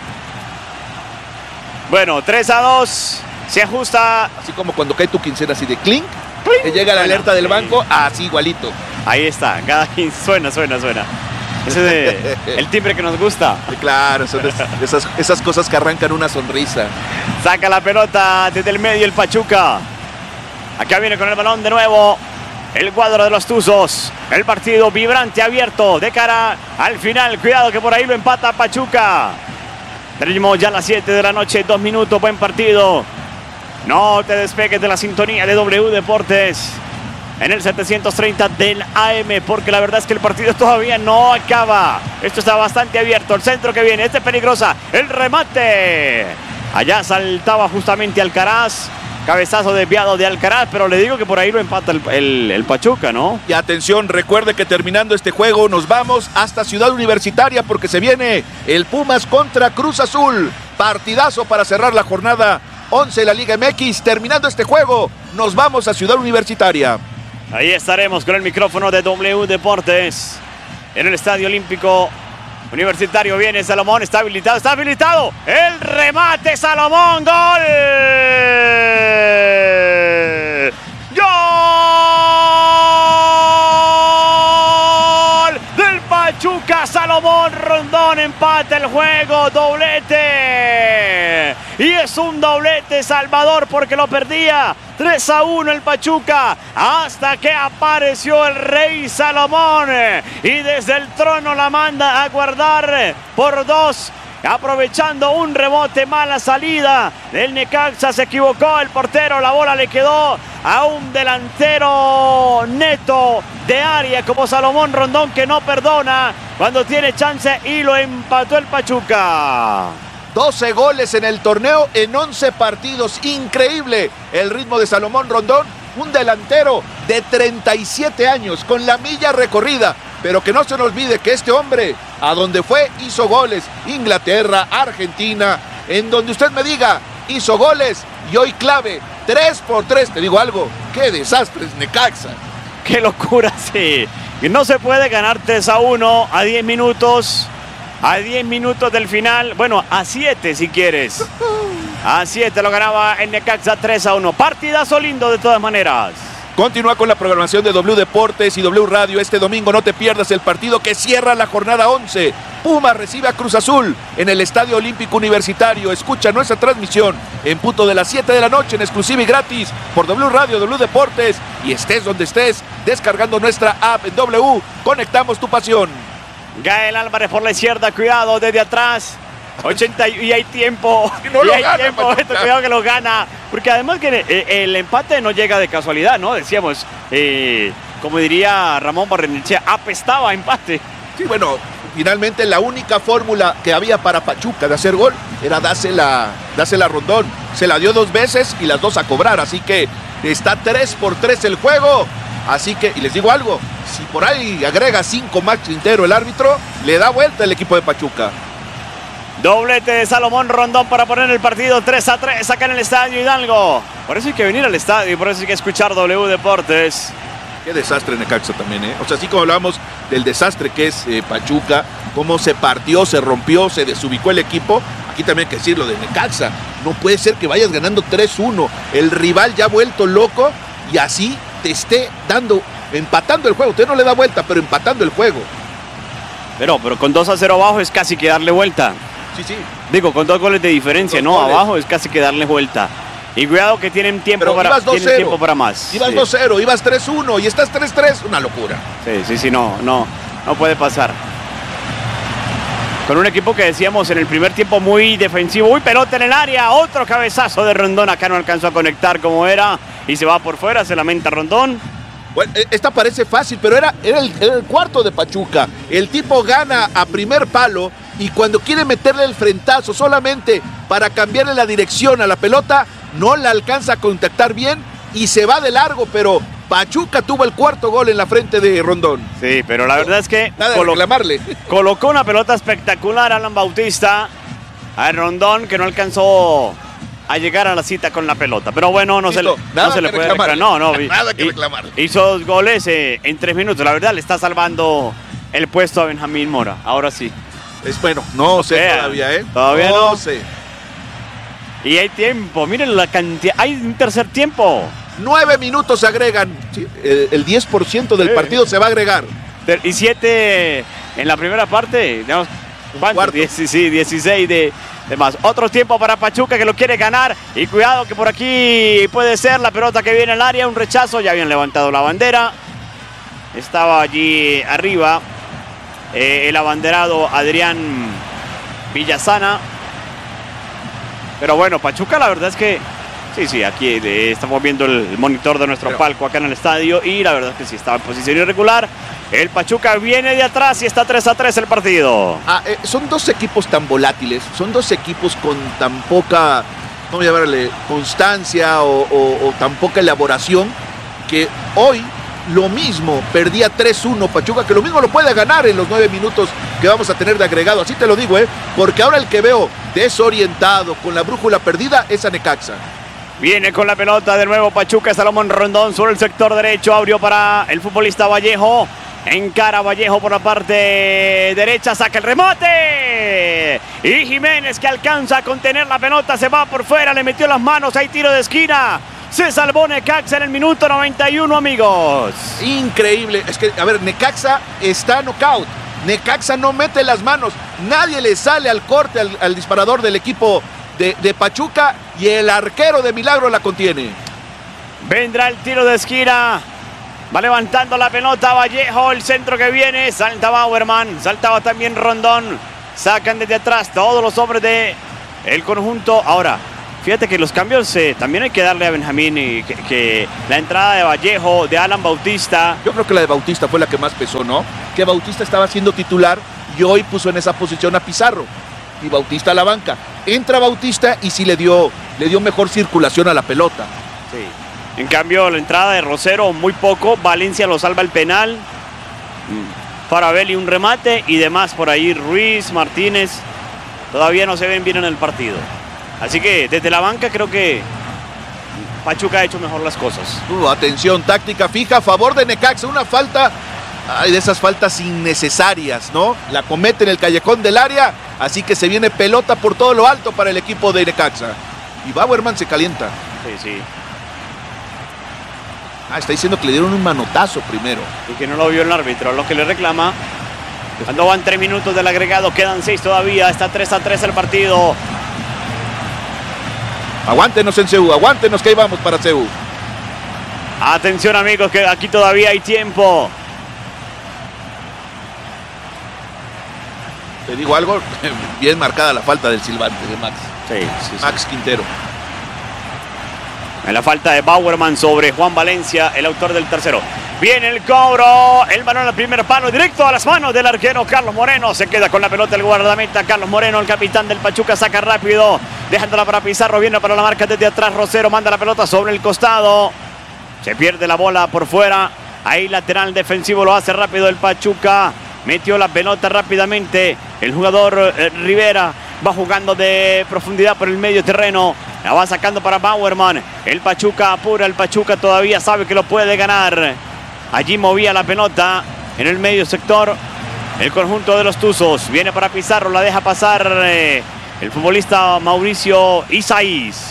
Bueno, 3-2. Se ajusta. Así como cuando cae tu quincena, así de clink. Que llega la alerta del banco, así igualito. Ahí está, cada quien suena. Ese es el timbre que nos gusta. Claro, son esas cosas que arrancan una sonrisa. Saca la pelota desde el medio el Pachuca. Acá viene con el balón de nuevo el cuadro de los Tuzos. El partido vibrante, abierto, de cara al final. Cuidado que por ahí lo empata Pachuca. Tenemos ya las 7 de la noche, 2 minutos, buen partido. No te despegues de la sintonía de W Deportes en el 730 del AM, porque la verdad es que el partido todavía no acaba. Esto está bastante abierto. El centro que viene, es peligrosa. El remate. Allá saltaba justamente Alcaraz. Cabezazo desviado de Alcaraz, pero le digo que por ahí lo empata el Pachuca, ¿no? Y atención, recuerde que terminando este juego nos vamos hasta Ciudad Universitaria, porque se viene el Pumas contra Cruz Azul. Partidazo para cerrar la jornada 11 de la Liga MX. Terminando este juego, nos vamos a Ciudad Universitaria. Ahí estaremos con el micrófono de W Deportes en el Estadio Olímpico Universitario. Viene Salomón, está habilitado. El remate, Salomón, gol. ¡Gol! Del Pachuca, Salomón Rondón empata el juego, doblete. y es un doblete Salvador porque lo perdía. 3-1 el Pachuca hasta que apareció el Rey Salomón y desde el trono la manda a guardar por 2. Aprovechando un rebote, mala salida del Necaxa, se equivocó el portero, la bola le quedó a un delantero neto de área como Salomón Rondón, que no perdona cuando tiene chance, y lo empató el Pachuca. 12 goles en el torneo en 11 partidos, increíble el ritmo de Salomón Rondón, un delantero de 37 años con la milla recorrida. Pero que no se nos olvide que este hombre, a donde fue, hizo goles. Inglaterra, Argentina, en donde usted me diga, hizo goles. Y hoy clave, 3-3. Te digo algo, qué desastre es Necaxa. Qué locura, sí. No se puede ganar 3-1 a 10 minutos. A 10 minutos del final. Bueno, a 7 si quieres. A 7 lo ganaba el Necaxa 3-1. Partidazo lindo de todas maneras. Continúa con la programación de W Deportes y W Radio. Este domingo no te pierdas el partido que cierra la jornada 11. Pumas recibe a Cruz Azul en el Estadio Olímpico Universitario. Escucha nuestra transmisión en punto de las 7 de la noche en exclusiva y gratis por W Radio, W Deportes. Y estés donde estés, descargando nuestra app en W. Conectamos tu pasión. Gael Álvarez por la izquierda, cuidado desde atrás. 80 y hay tiempo. No y hay gana, tiempo. Cuidado que lo gana. Porque además que el empate no llega de casualidad, ¿no? Decíamos, como diría Ramón Barrenechea, apestaba empate. Sí, bueno, finalmente la única fórmula que había para Pachuca de hacer gol era dásela a Rondón. Se la dio 2 veces y las 2 a cobrar. Así que está 3-3 el juego. Así que, y les digo algo, si por ahí agrega 5 más Quintero el árbitro, le da vuelta el equipo de Pachuca. Doblete de Salomón Rondón para poner el partido 3-3 acá en el Estadio Hidalgo. Por eso hay que venir al estadio y por eso hay que escuchar W Deportes. Qué desastre Necaxa también, ¿eh? O sea, así como hablábamos del desastre que es Pachuca, cómo se partió, se rompió, se desubicó el equipo, aquí también hay que decirlo de Necaxa. No puede ser que vayas ganando 3-1, el rival ya vuelto loco y así te esté empatando el juego. Usted no le da vuelta, pero empatando el juego. Pero con 2-0 abajo es casi que darle vuelta. Sí. Digo, con 2 goles de diferencia, ¿no? Goles. Abajo es casi que darle vuelta. Y cuidado que tienen tiempo, para más. Ibas 2-0, ibas 3-1 y estás 3-3. Una locura. Sí, no puede pasar. Con un equipo que decíamos en el primer tiempo muy defensivo. Uy, pelota en el área. Otro cabezazo de Rondón. Acá no alcanzó a conectar como era. Y se va por fuera, se lamenta Rondón. Bueno, esta parece fácil, pero era el cuarto de Pachuca. El tipo gana a primer palo y cuando quiere meterle el frentazo solamente para cambiarle la dirección a la pelota, no la alcanza a contactar bien y se va de largo, pero Pachuca tuvo el cuarto gol en la frente de Rondón. Sí, pero la verdad es que nada de reclamarle. Colocó una pelota espectacular Alan Bautista a Rondón, que no alcanzó a llegar a la cita con la pelota. Pero bueno, no se le puede reclamar. No, nada que reclamar. Hizo 2 goles en 3 minutos. La verdad, le está salvando el puesto a Benjamín Mora. Ahora sí. Es bueno, no sé todavía, ¿eh? Todavía no sé. Y hay tiempo, miren la cantidad. Hay un tercer tiempo. 9 minutos se agregan. Sí, el 10% del partido se va a agregar. Y 7 en la primera parte. ¿Cuánto? 16 de más. Otro tiempo para Pachuca que lo quiere ganar. Y cuidado que por aquí puede ser la pelota que viene al área. Un rechazo. Ya habían levantado la bandera. Estaba allí arriba el abanderado Adrián Villasana. Pero bueno, Pachuca la verdad es que sí, aquí estamos viendo el monitor de nuestro palco acá en el estadio y la verdad es que sí estaba en posición irregular. El Pachuca viene de atrás y está 3-3 el partido. Son 2 equipos tan volátiles, son 2 equipos con tan poca, vamos a llamarle, constancia o tan poca elaboración, que hoy lo mismo, perdía 3-1 Pachuca, que lo mismo lo puede ganar en los 9 minutos que vamos a tener de agregado, así te lo digo, porque ahora el que veo desorientado, con la brújula perdida, es a Necaxa. Viene con la pelota de nuevo Pachuca, Salomón Rondón sobre el sector derecho, abrió para el futbolista Vallejo, encara Vallejo por la parte derecha, saca el remate, y Jiménez que alcanza a contener la pelota, se va por fuera, le metió las manos, hay tiro de esquina. Se salvó Necaxa en el minuto 91, amigos. Increíble. Es que, a ver, Necaxa está knockout. Necaxa no mete las manos. Nadie le sale al corte al disparador del equipo de Pachuca y el arquero de milagro la contiene. Vendrá el tiro de esquina. Va levantando la pelota Vallejo, el centro que viene. Salta Bauerman, saltaba también Rondón. Sacan desde atrás todos los hombres del conjunto. Ahora, fíjate que los cambios también hay que darle a Benjamín y que la entrada de Vallejo, de Alan Bautista. Yo creo que la de Bautista fue la que más pesó, ¿no? Que Bautista estaba siendo titular y hoy puso en esa posición a Pizarro. Y Bautista a la banca. Entra Bautista y sí le dio mejor circulación a la pelota. Sí. En cambio, la entrada de Rosero muy poco. Valencia lo salva el penal. Farabelli un remate y demás por ahí. Ruiz, Martínez todavía no se ven bien en el partido. Así que desde la banca creo que Pachuca ha hecho mejor las cosas. Atención, táctica fija a favor de Necaxa. Una falta, de esas faltas innecesarias, ¿no? La comete en el callejón del área. Así que se viene pelota por todo lo alto para el equipo de Necaxa. Y Bauerman se calienta. Sí. Está diciendo que le dieron un manotazo primero. Y que no lo vio el árbitro, lo que le reclama. Cuando van 3 minutos del agregado, quedan 6 todavía. Está 3-3 el partido. Aguántenos en CU, aguántenos que ahí vamos para CU. Atención amigos, que aquí todavía hay tiempo. Te digo algo, bien marcada la falta del silbante de Max. Sí. Max Quintero. En la falta de Bauerman sobre Juan Valencia, el autor del tercero. Viene el cobro, el balón al primer palo, directo a las manos del arquero Carlos Moreno. Se queda con la pelota el guardameta Carlos Moreno, el capitán del Pachuca, saca rápido, dejándola para Pizarro, viene para la marca desde atrás. Rosero manda la pelota sobre el costado. Se pierde la bola por fuera. Ahí lateral defensivo lo hace rápido el Pachuca. Metió la pelota rápidamente el jugador Rivera. Va jugando de profundidad por el medio terreno. La va sacando para Bauerman. El Pachuca apura. El Pachuca todavía sabe que lo puede ganar. Allí movía la pelota en el medio sector. El conjunto de los Tuzos. Viene para Pizarro. La deja pasar el futbolista Mauricio Isaís.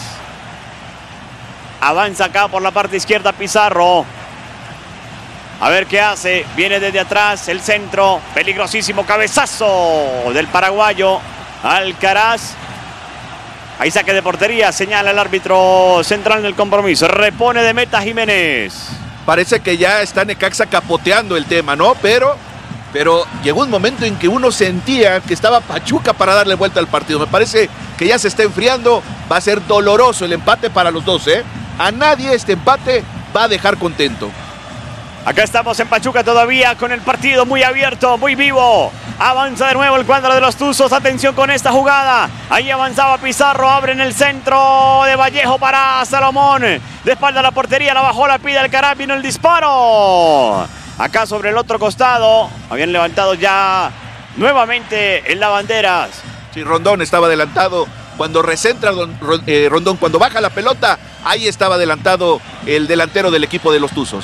Avanza acá por la parte izquierda Pizarro. A ver qué hace. Viene desde atrás el centro. Peligrosísimo cabezazo del paraguayo Alcaraz. Ahí saque de portería. Señala el árbitro central en el compromiso. Repone de meta Jiménez. Parece que ya está Necaxa capoteando el tema, ¿no? Pero llegó un momento en que uno sentía que estaba Pachuca para darle vuelta al partido. Me parece que ya se está enfriando. Va a ser doloroso el empate para los dos, ¿eh? A nadie este empate va a dejar contento. Acá estamos en Pachuca todavía con el partido muy abierto, muy vivo. Avanza de nuevo el cuadro de los Tuzos. Atención con esta jugada. Ahí avanzaba Pizarro. Abre en el centro de Vallejo para Salomón. De espalda a la portería. La bajó, la pide Alcaraz. Vino el disparo. Acá sobre el otro costado. Habían levantado ya nuevamente en la banderas. Sí, Rondón estaba adelantado. Cuando recentra Rondón, cuando baja la pelota, ahí estaba adelantado el delantero del equipo de los Tuzos.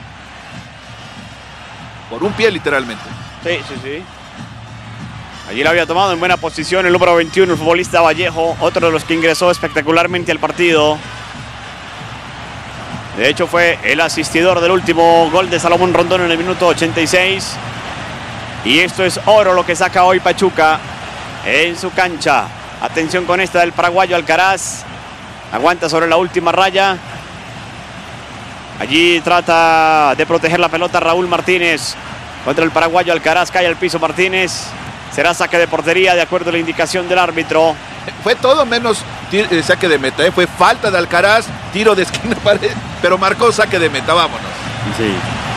Por un pie, literalmente. Sí. Allí la había tomado en buena posición el número 21, el futbolista Vallejo, otro de los que ingresó espectacularmente al partido. De hecho, fue el asistidor del último gol de Salomón Rondón en el minuto 86. Y esto es oro lo que saca hoy Pachuca en su cancha. Atención con esta del paraguayo Alcaraz. Aguanta sobre la última raya. Allí trata de proteger la pelota Raúl Martínez contra el paraguayo Alcaraz. Cae al piso Martínez. Será saque de portería de acuerdo a la indicación del árbitro. Fue todo menos saque de meta, ¿eh? Fue falta de Alcaraz, tiro de esquina, pero marcó saque de meta. Vámonos. Sí.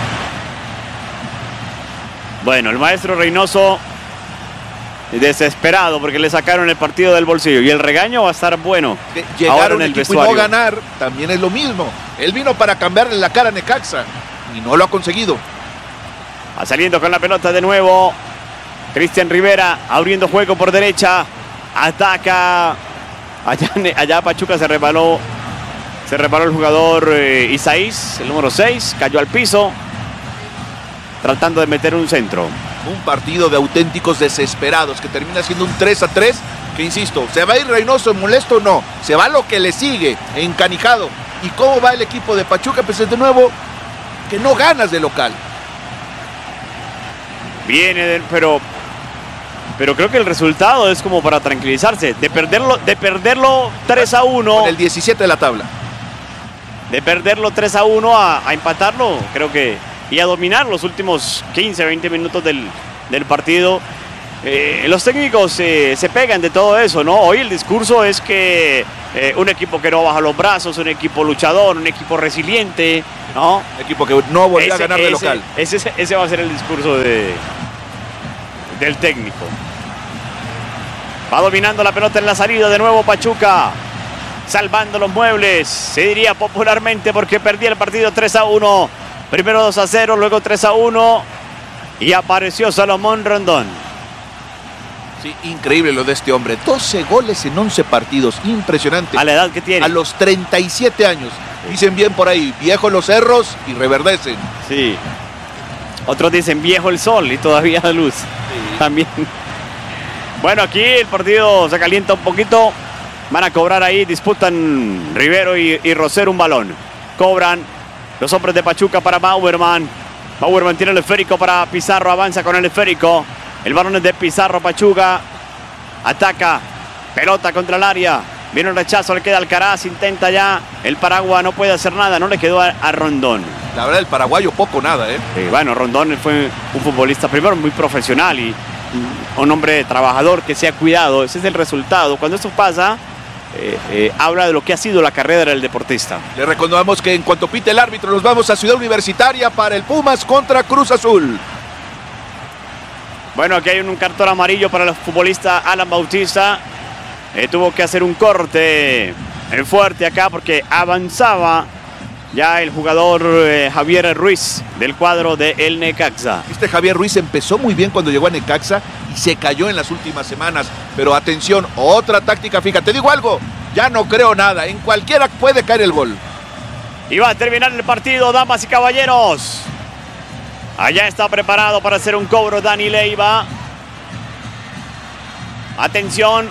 Bueno, el maestro Reynoso desesperado porque le sacaron el partido del bolsillo. Y el regaño va a estar bueno. Llegar a un equipo y no ganar también es lo mismo. Él vino para cambiarle la cara a Necaxa y no lo ha conseguido. Va saliendo con la pelota de nuevo Cristian Rivera, abriendo juego por derecha. Ataca. Allá Pachuca se reparó el jugador Isaís, el número 6. Cayó al piso tratando de meter un centro. Un partido de auténticos desesperados que termina siendo un 3-3. Que insisto, ¿se va a ir Reynoso molesto? No. Se va lo que le sigue, encanijado. ¿Y cómo va el equipo de Pachuca? Pues de nuevo, que no ganas de local. Viene, pero pero creo que el resultado es como para tranquilizarse. De perderlo 3-1. Con el 17 de la tabla. De perderlo 3-1 a empatarlo, creo que, y a dominar los últimos 15, 20 minutos del partido. Los técnicos se pegan de todo eso, ¿no? Hoy el discurso es que un equipo que no baja los brazos, un equipo luchador, un equipo resiliente, ¿no? Un equipo que no volvió a ganar de local. Ese va a ser el discurso del técnico. Va dominando la pelota en la salida de nuevo Pachuca. Salvando los muebles, se diría popularmente, porque perdía el partido 3-1. Primero 2-0, luego 3-1. Y apareció Salomón Rondón. Sí, increíble lo de este hombre. 12 goles en 11 partidos. Impresionante. A la edad que tiene. A los 37 años. Dicen bien por ahí, viejos los cerros y reverdecen. Sí. Otros dicen viejo el sol y todavía da luz. Sí. También. Bueno, aquí el partido se calienta un poquito. Van a cobrar ahí, disputan Rivero y Rosero un balón. Cobran los hombres de Pachuca para Bauerman. Bauerman tiene el esférico para Pizarro, avanza con el esférico. El balón es de Pizarro, Pachuca. Ataca, pelota contra el área. Viene el rechazo, le queda Alcaraz, intenta ya. El Paragua no puede hacer nada, no le quedó a Rondón. La verdad, el paraguayo poco nada, ¿eh? Bueno, Rondón fue un futbolista primero muy profesional y un hombre trabajador que se ha cuidado. Ese es el resultado. Cuando esto pasa, habla de lo que ha sido la carrera del deportista. Le recordamos que en cuanto pite el árbitro nos vamos a Ciudad Universitaria para el Pumas contra Cruz Azul. Bueno, aquí hay un cartón amarillo para el futbolista Alan Bautista. Tuvo que hacer un corte fuerte acá porque avanzaba ya el jugador Javier Ruiz del cuadro de el Necaxa. Javier Ruiz empezó muy bien cuando llegó a Necaxa y se cayó en las últimas semanas. Pero atención, otra táctica fija. Te digo algo, ya no creo nada. En cualquiera puede caer el gol. Y va a terminar el partido, damas y caballeros. Allá está preparado para hacer un cobro Dani Leiva. Atención.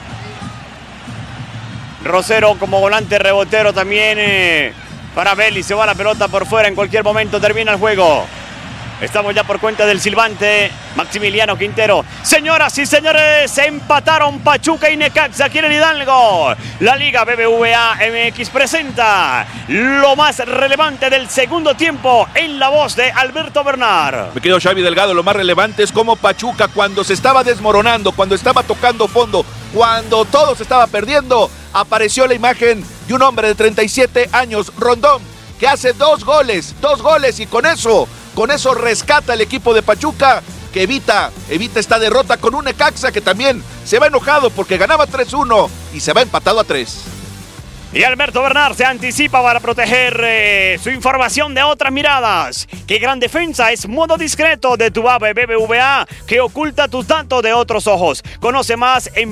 Rosero como volante rebotero también para Belli. Se va la pelota por fuera. En cualquier momento termina el juego. Estamos ya por cuenta del silbante Maximiliano Quintero. Señoras y señores, se empataron Pachuca y Necaxa aquí en el Hidalgo. La Liga BBVA MX presenta lo más relevante del segundo tiempo en la voz de Alberto Bernard. Me quedo Xavi Delgado, lo más relevante es cómo Pachuca, cuando se estaba desmoronando, cuando estaba tocando fondo, cuando todo se estaba perdiendo, apareció la imagen de un hombre de 37 años, Rondón, que hace dos goles y con eso rescata el equipo de Pachuca, que evita esta derrota con un Necaxa que también se va enojado porque ganaba 3-1 y se va empatado a 3. Y Alberto Bernard se anticipa para proteger su información de otras miradas. ¡Qué gran defensa! Es modo discreto de tu app BBVA que oculta tus datos de otros ojos. Conoce más en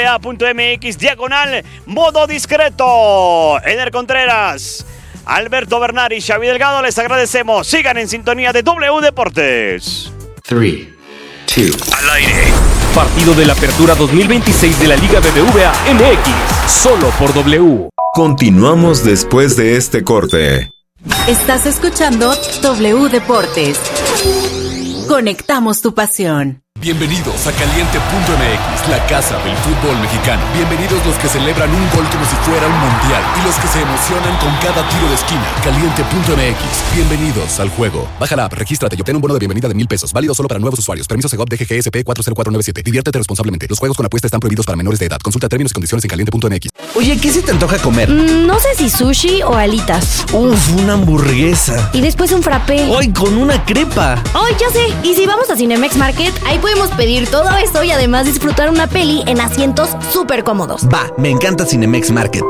bbva.mx/modo discreto. Eder Contreras, Alberto Bernard y Xavi Delgado, les agradecemos. Sigan en sintonía de W Deportes. 3, 2, al aire. Partido de la Apertura 2026 de la Liga BBVA MX, solo por W. Continuamos después de este corte. Estás escuchando W Deportes. Conectamos tu pasión. Bienvenidos a Caliente.mx, la casa del fútbol mexicano. Bienvenidos los que celebran un gol como si fuera un mundial y los que se emocionan con cada tiro de esquina. Caliente.mx, bienvenidos al juego. Baja la app, regístrate y obtén un bono de bienvenida de $1,000. Válido solo para nuevos usuarios. Permiso Segov DGGSP 40497. Diviértete responsablemente. Los juegos con apuesta están prohibidos para menores de edad. Consulta términos y condiciones en Caliente.mx. Oye, ¿qué se te antoja comer? No sé si sushi o alitas. Una hamburguesa. Y después un frappé. ¡Ay, con una crepa! ¡Ay, ya sé! Y si vamos a Cinemex Market, ahí podemos pedir todo eso y además disfrutar una peli en asientos súper cómodos. Va, me encanta Cinemex Market.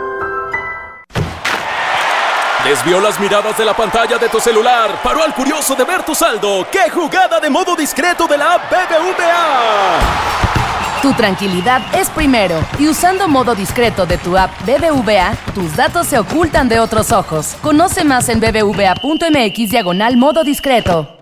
Desvió las miradas de la pantalla de tu celular. Paró al curioso de ver tu saldo. ¡Qué jugada de modo discreto de la app BBVA! Tu tranquilidad es primero. Y usando modo discreto de tu app BBVA, tus datos se ocultan de otros ojos. Conoce más en bbva.mx/modo discreto.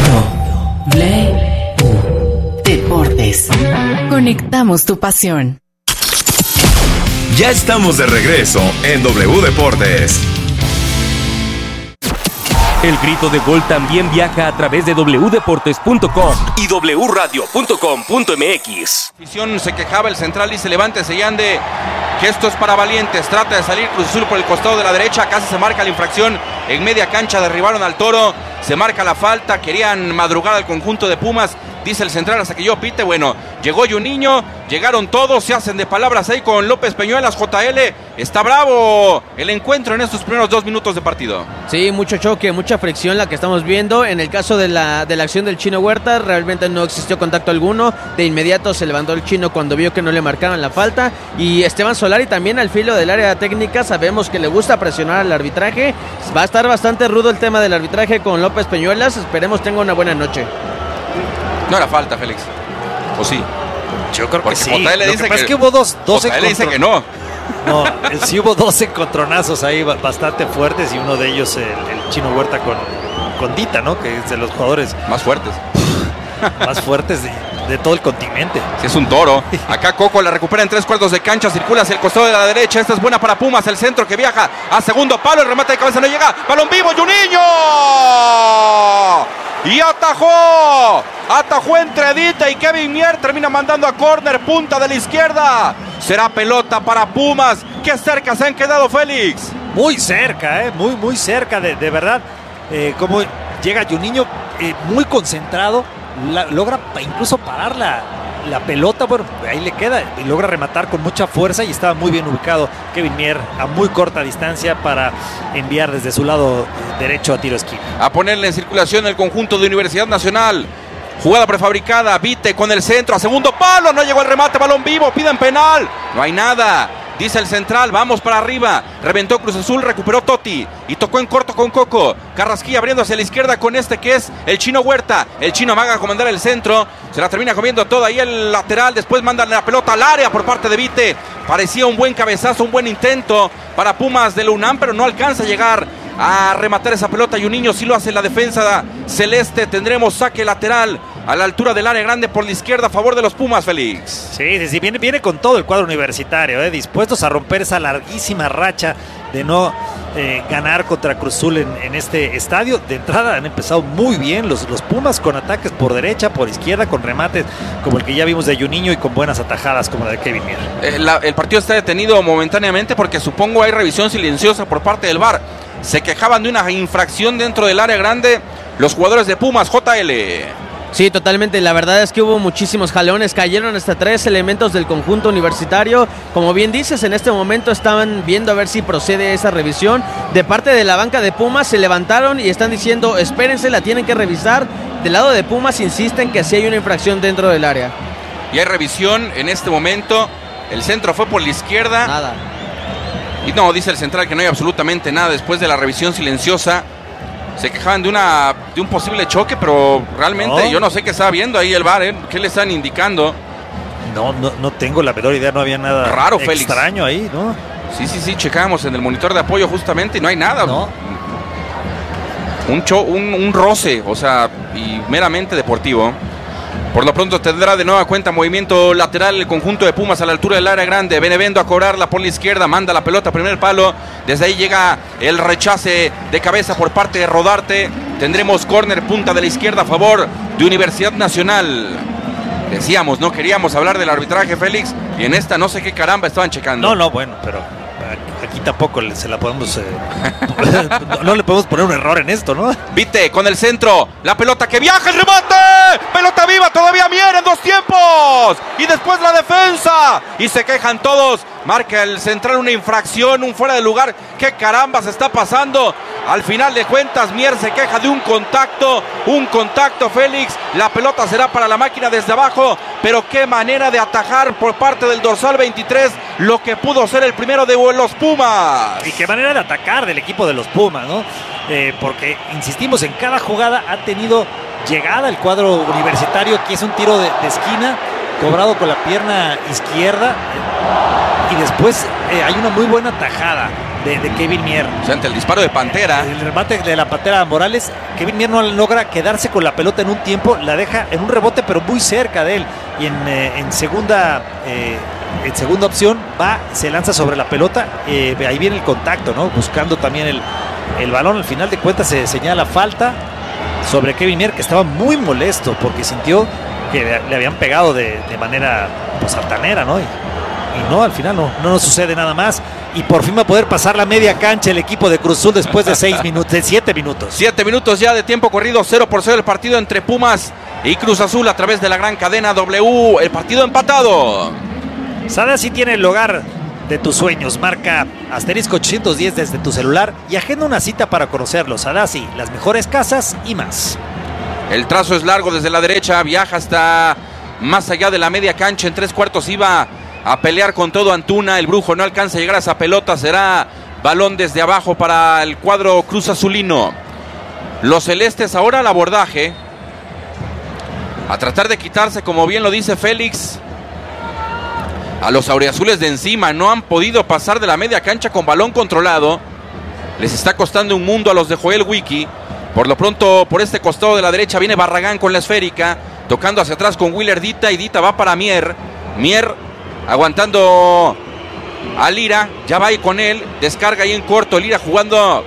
Deportes. Conectamos tu pasión. Ya estamos de regreso en W Deportes. El grito de gol también viaja a través de wdeportes.com y wradio.com.mx. Afición se quejaba, el central dice: levántese Yande, que esto es para valientes. Trata de salir Cruz Azul por el costado de la derecha, casi se marca la infracción en media cancha, derribaron al Toro, se marca la falta, querían madrugar al conjunto de Pumas, dice el central, hasta que yo pite. Bueno, llegó Juninho, llegaron todos, se hacen de palabras ahí con López Peñuelas. JL, está bravo el encuentro en estos primeros 2 minutos de partido. Sí, mucho choque, mucha fricción la que estamos viendo. En el caso de la acción del Chino Huerta, realmente no existió contacto alguno. De inmediato se levantó el Chino cuando vio que no le marcaban la falta. Y Esteban Solari también al filo del área técnica, sabemos que le gusta presionar al arbitraje. Va a estar bastante rudo el tema del arbitraje con López Peñuelas, esperemos tenga una buena noche. No era falta, Félix. ¿O sí? Yo creo que sí. JL dice que hubo dos dice que no. No, sí hubo 2 encontronazos ahí bastante fuertes, y uno de ellos el Chino Huerta con Dita, ¿no? Que es de los jugadores más fuertes. Más fuertes de todo el continente. Sí, es un toro. Acá Coco la recupera en 3/4 de cancha, circula hacia el costado de la derecha. Esta es buena para Pumas, el centro que viaja a segundo palo, el remate de cabeza no llega. Balón vivo, Juninho. Y atajó entre Dita y Kevin Mier, termina mandando a córner, punta de la izquierda. Será pelota para Pumas. Qué cerca se han quedado, Félix. Muy cerca, muy cerca, de verdad. Como llega Juninho, muy concentrado, logra incluso parar la pelota, bueno, ahí le queda, y logra rematar con mucha fuerza, y estaba muy bien ubicado Kevin Mier a muy corta distancia para enviar desde su lado derecho a tiro esquina. A ponerle en circulación el conjunto de Universidad Nacional. Jugada prefabricada, Vite con el centro a segundo palo, no llegó el remate, balón vivo, piden penal, no hay nada. Dice el central, vamos para arriba. Reventó Cruz Azul, recuperó Totti y tocó en corto con Coco. Carrasquilla abriendo hacia la izquierda con este que es el Chino Huerta. El Chino amaga a comandar el centro, se la termina comiendo toda ahí el lateral. Después mandan la pelota al área por parte de Vite. Parecía un buen cabezazo, un buen intento para Pumas de la UNAM, pero no alcanza a llegar a rematar esa pelota. Y un niño sí lo hace la defensa celeste. Tendremos saque lateral a la altura del área grande por la izquierda a favor de los Pumas, Félix. Sí, viene con todo el cuadro universitario, dispuestos a romper esa larguísima racha de no ganar contra Cruz Azul en este estadio. De entrada han empezado muy bien los Pumas, con ataques por derecha, por izquierda, con remates como el que ya vimos de Juninho y con buenas atajadas como la de Kevin Mier. El partido está detenido momentáneamente porque supongo hay revisión silenciosa por parte del VAR. Se quejaban de una infracción dentro del área grande los jugadores de Pumas. JL. Sí, totalmente. La verdad es que hubo muchísimos jalones. Cayeron hasta 3 elementos del conjunto universitario. Como bien dices, en este momento estaban viendo a ver si procede esa revisión. De parte de la banca de Pumas se levantaron y están diciendo, espérense, la tienen que revisar. Del lado de Pumas insisten que sí hay una infracción dentro del área. Y hay revisión en este momento. El centro fue por la izquierda. Nada. Y no, dice el central que no hay absolutamente nada después de la revisión silenciosa. Se quejaban de un posible choque, pero realmente yo no sé qué está viendo ahí el VAR, ¿qué le están indicando? No tengo la menor idea, no había nada raro, extraño Félix. Ahí, ¿no? Sí, checamos en el monitor de apoyo justamente y no hay nada. No. Un roce, o sea, y meramente deportivo. Por lo pronto tendrá de nueva cuenta movimiento lateral el conjunto de Pumas a la altura del área grande. Benevendo a cobrarla por la izquierda, manda la pelota a primer palo. Desde ahí llega el rechace de cabeza por parte de Rodarte. Tendremos córner, punta de la izquierda a favor de Universidad Nacional. Decíamos, no queríamos hablar del arbitraje, Félix, y en esta no sé qué caramba estaban checando. No, bueno, pero aquí tampoco se la podemos... no le podemos poner un error en esto, ¿no? Vite con el centro, la pelota que viaja, el remate, pelota viva, todavía Mier en 2 tiempos, y después la defensa, y se quejan todos, marca el central una infracción, un fuera de lugar, ¿qué caramba se está pasando? Al final de cuentas, Mier se queja de un contacto, Félix, la pelota será para la máquina desde abajo, pero qué manera de atajar por parte del dorsal 23, lo que pudo ser el primero de los Pumas. Y qué manera de atacar del equipo de los Pumas, ¿no? Porque, insistimos, en cada jugada ha tenido llegada el cuadro universitario, que es un tiro de esquina, cobrado con la pierna izquierda, y después hay una muy buena tajada de Kevin Mier. O sea, ante el disparo de Pantera. El remate de la Pantera Morales, Kevin Mier no logra quedarse con la pelota en un tiempo, la deja en un rebote pero muy cerca de él, y en segunda opción se lanza sobre la pelota, ahí viene el contacto, ¿no? Buscando también el balón al final de cuentas se señala falta sobre Kevin Mier, que estaba muy molesto porque sintió que le habían pegado de manera pues altanera, ¿no? Y no, al final no nos sucede nada más. Y por fin va a poder pasar la media cancha el equipo de Cruz Azul después de 7 minutos. 7 minutos ya de tiempo corrido, 0-0 el partido entre Pumas y Cruz Azul a través de la gran cadena W. El partido empatado. Sadasi tiene el lugar de tus sueños. Marca asterisco 810 desde tu celular y agenda una cita para conocerlo. Sadasi, las mejores casas y más. El trazo es largo desde la derecha, viaja hasta más allá de la media cancha. En 3/4 iba a pelear con todo Antuna. El Brujo no alcanza a llegar a esa pelota. Será balón desde abajo para el cuadro Cruz Azulino. Los celestes ahora al abordaje, a tratar de quitarse, como bien lo dice Félix, a los auriazules de encima. No han podido pasar de la media cancha con balón controlado. Les está costando un mundo a los de Joel Wiki. Por lo pronto, por este costado de la derecha viene Barragán con la esférica, tocando hacia atrás con Willer Dita, y Dita va para Mier. Mier aguantando a Lira, ya va ahí con él, descarga ahí en corto, Lira jugando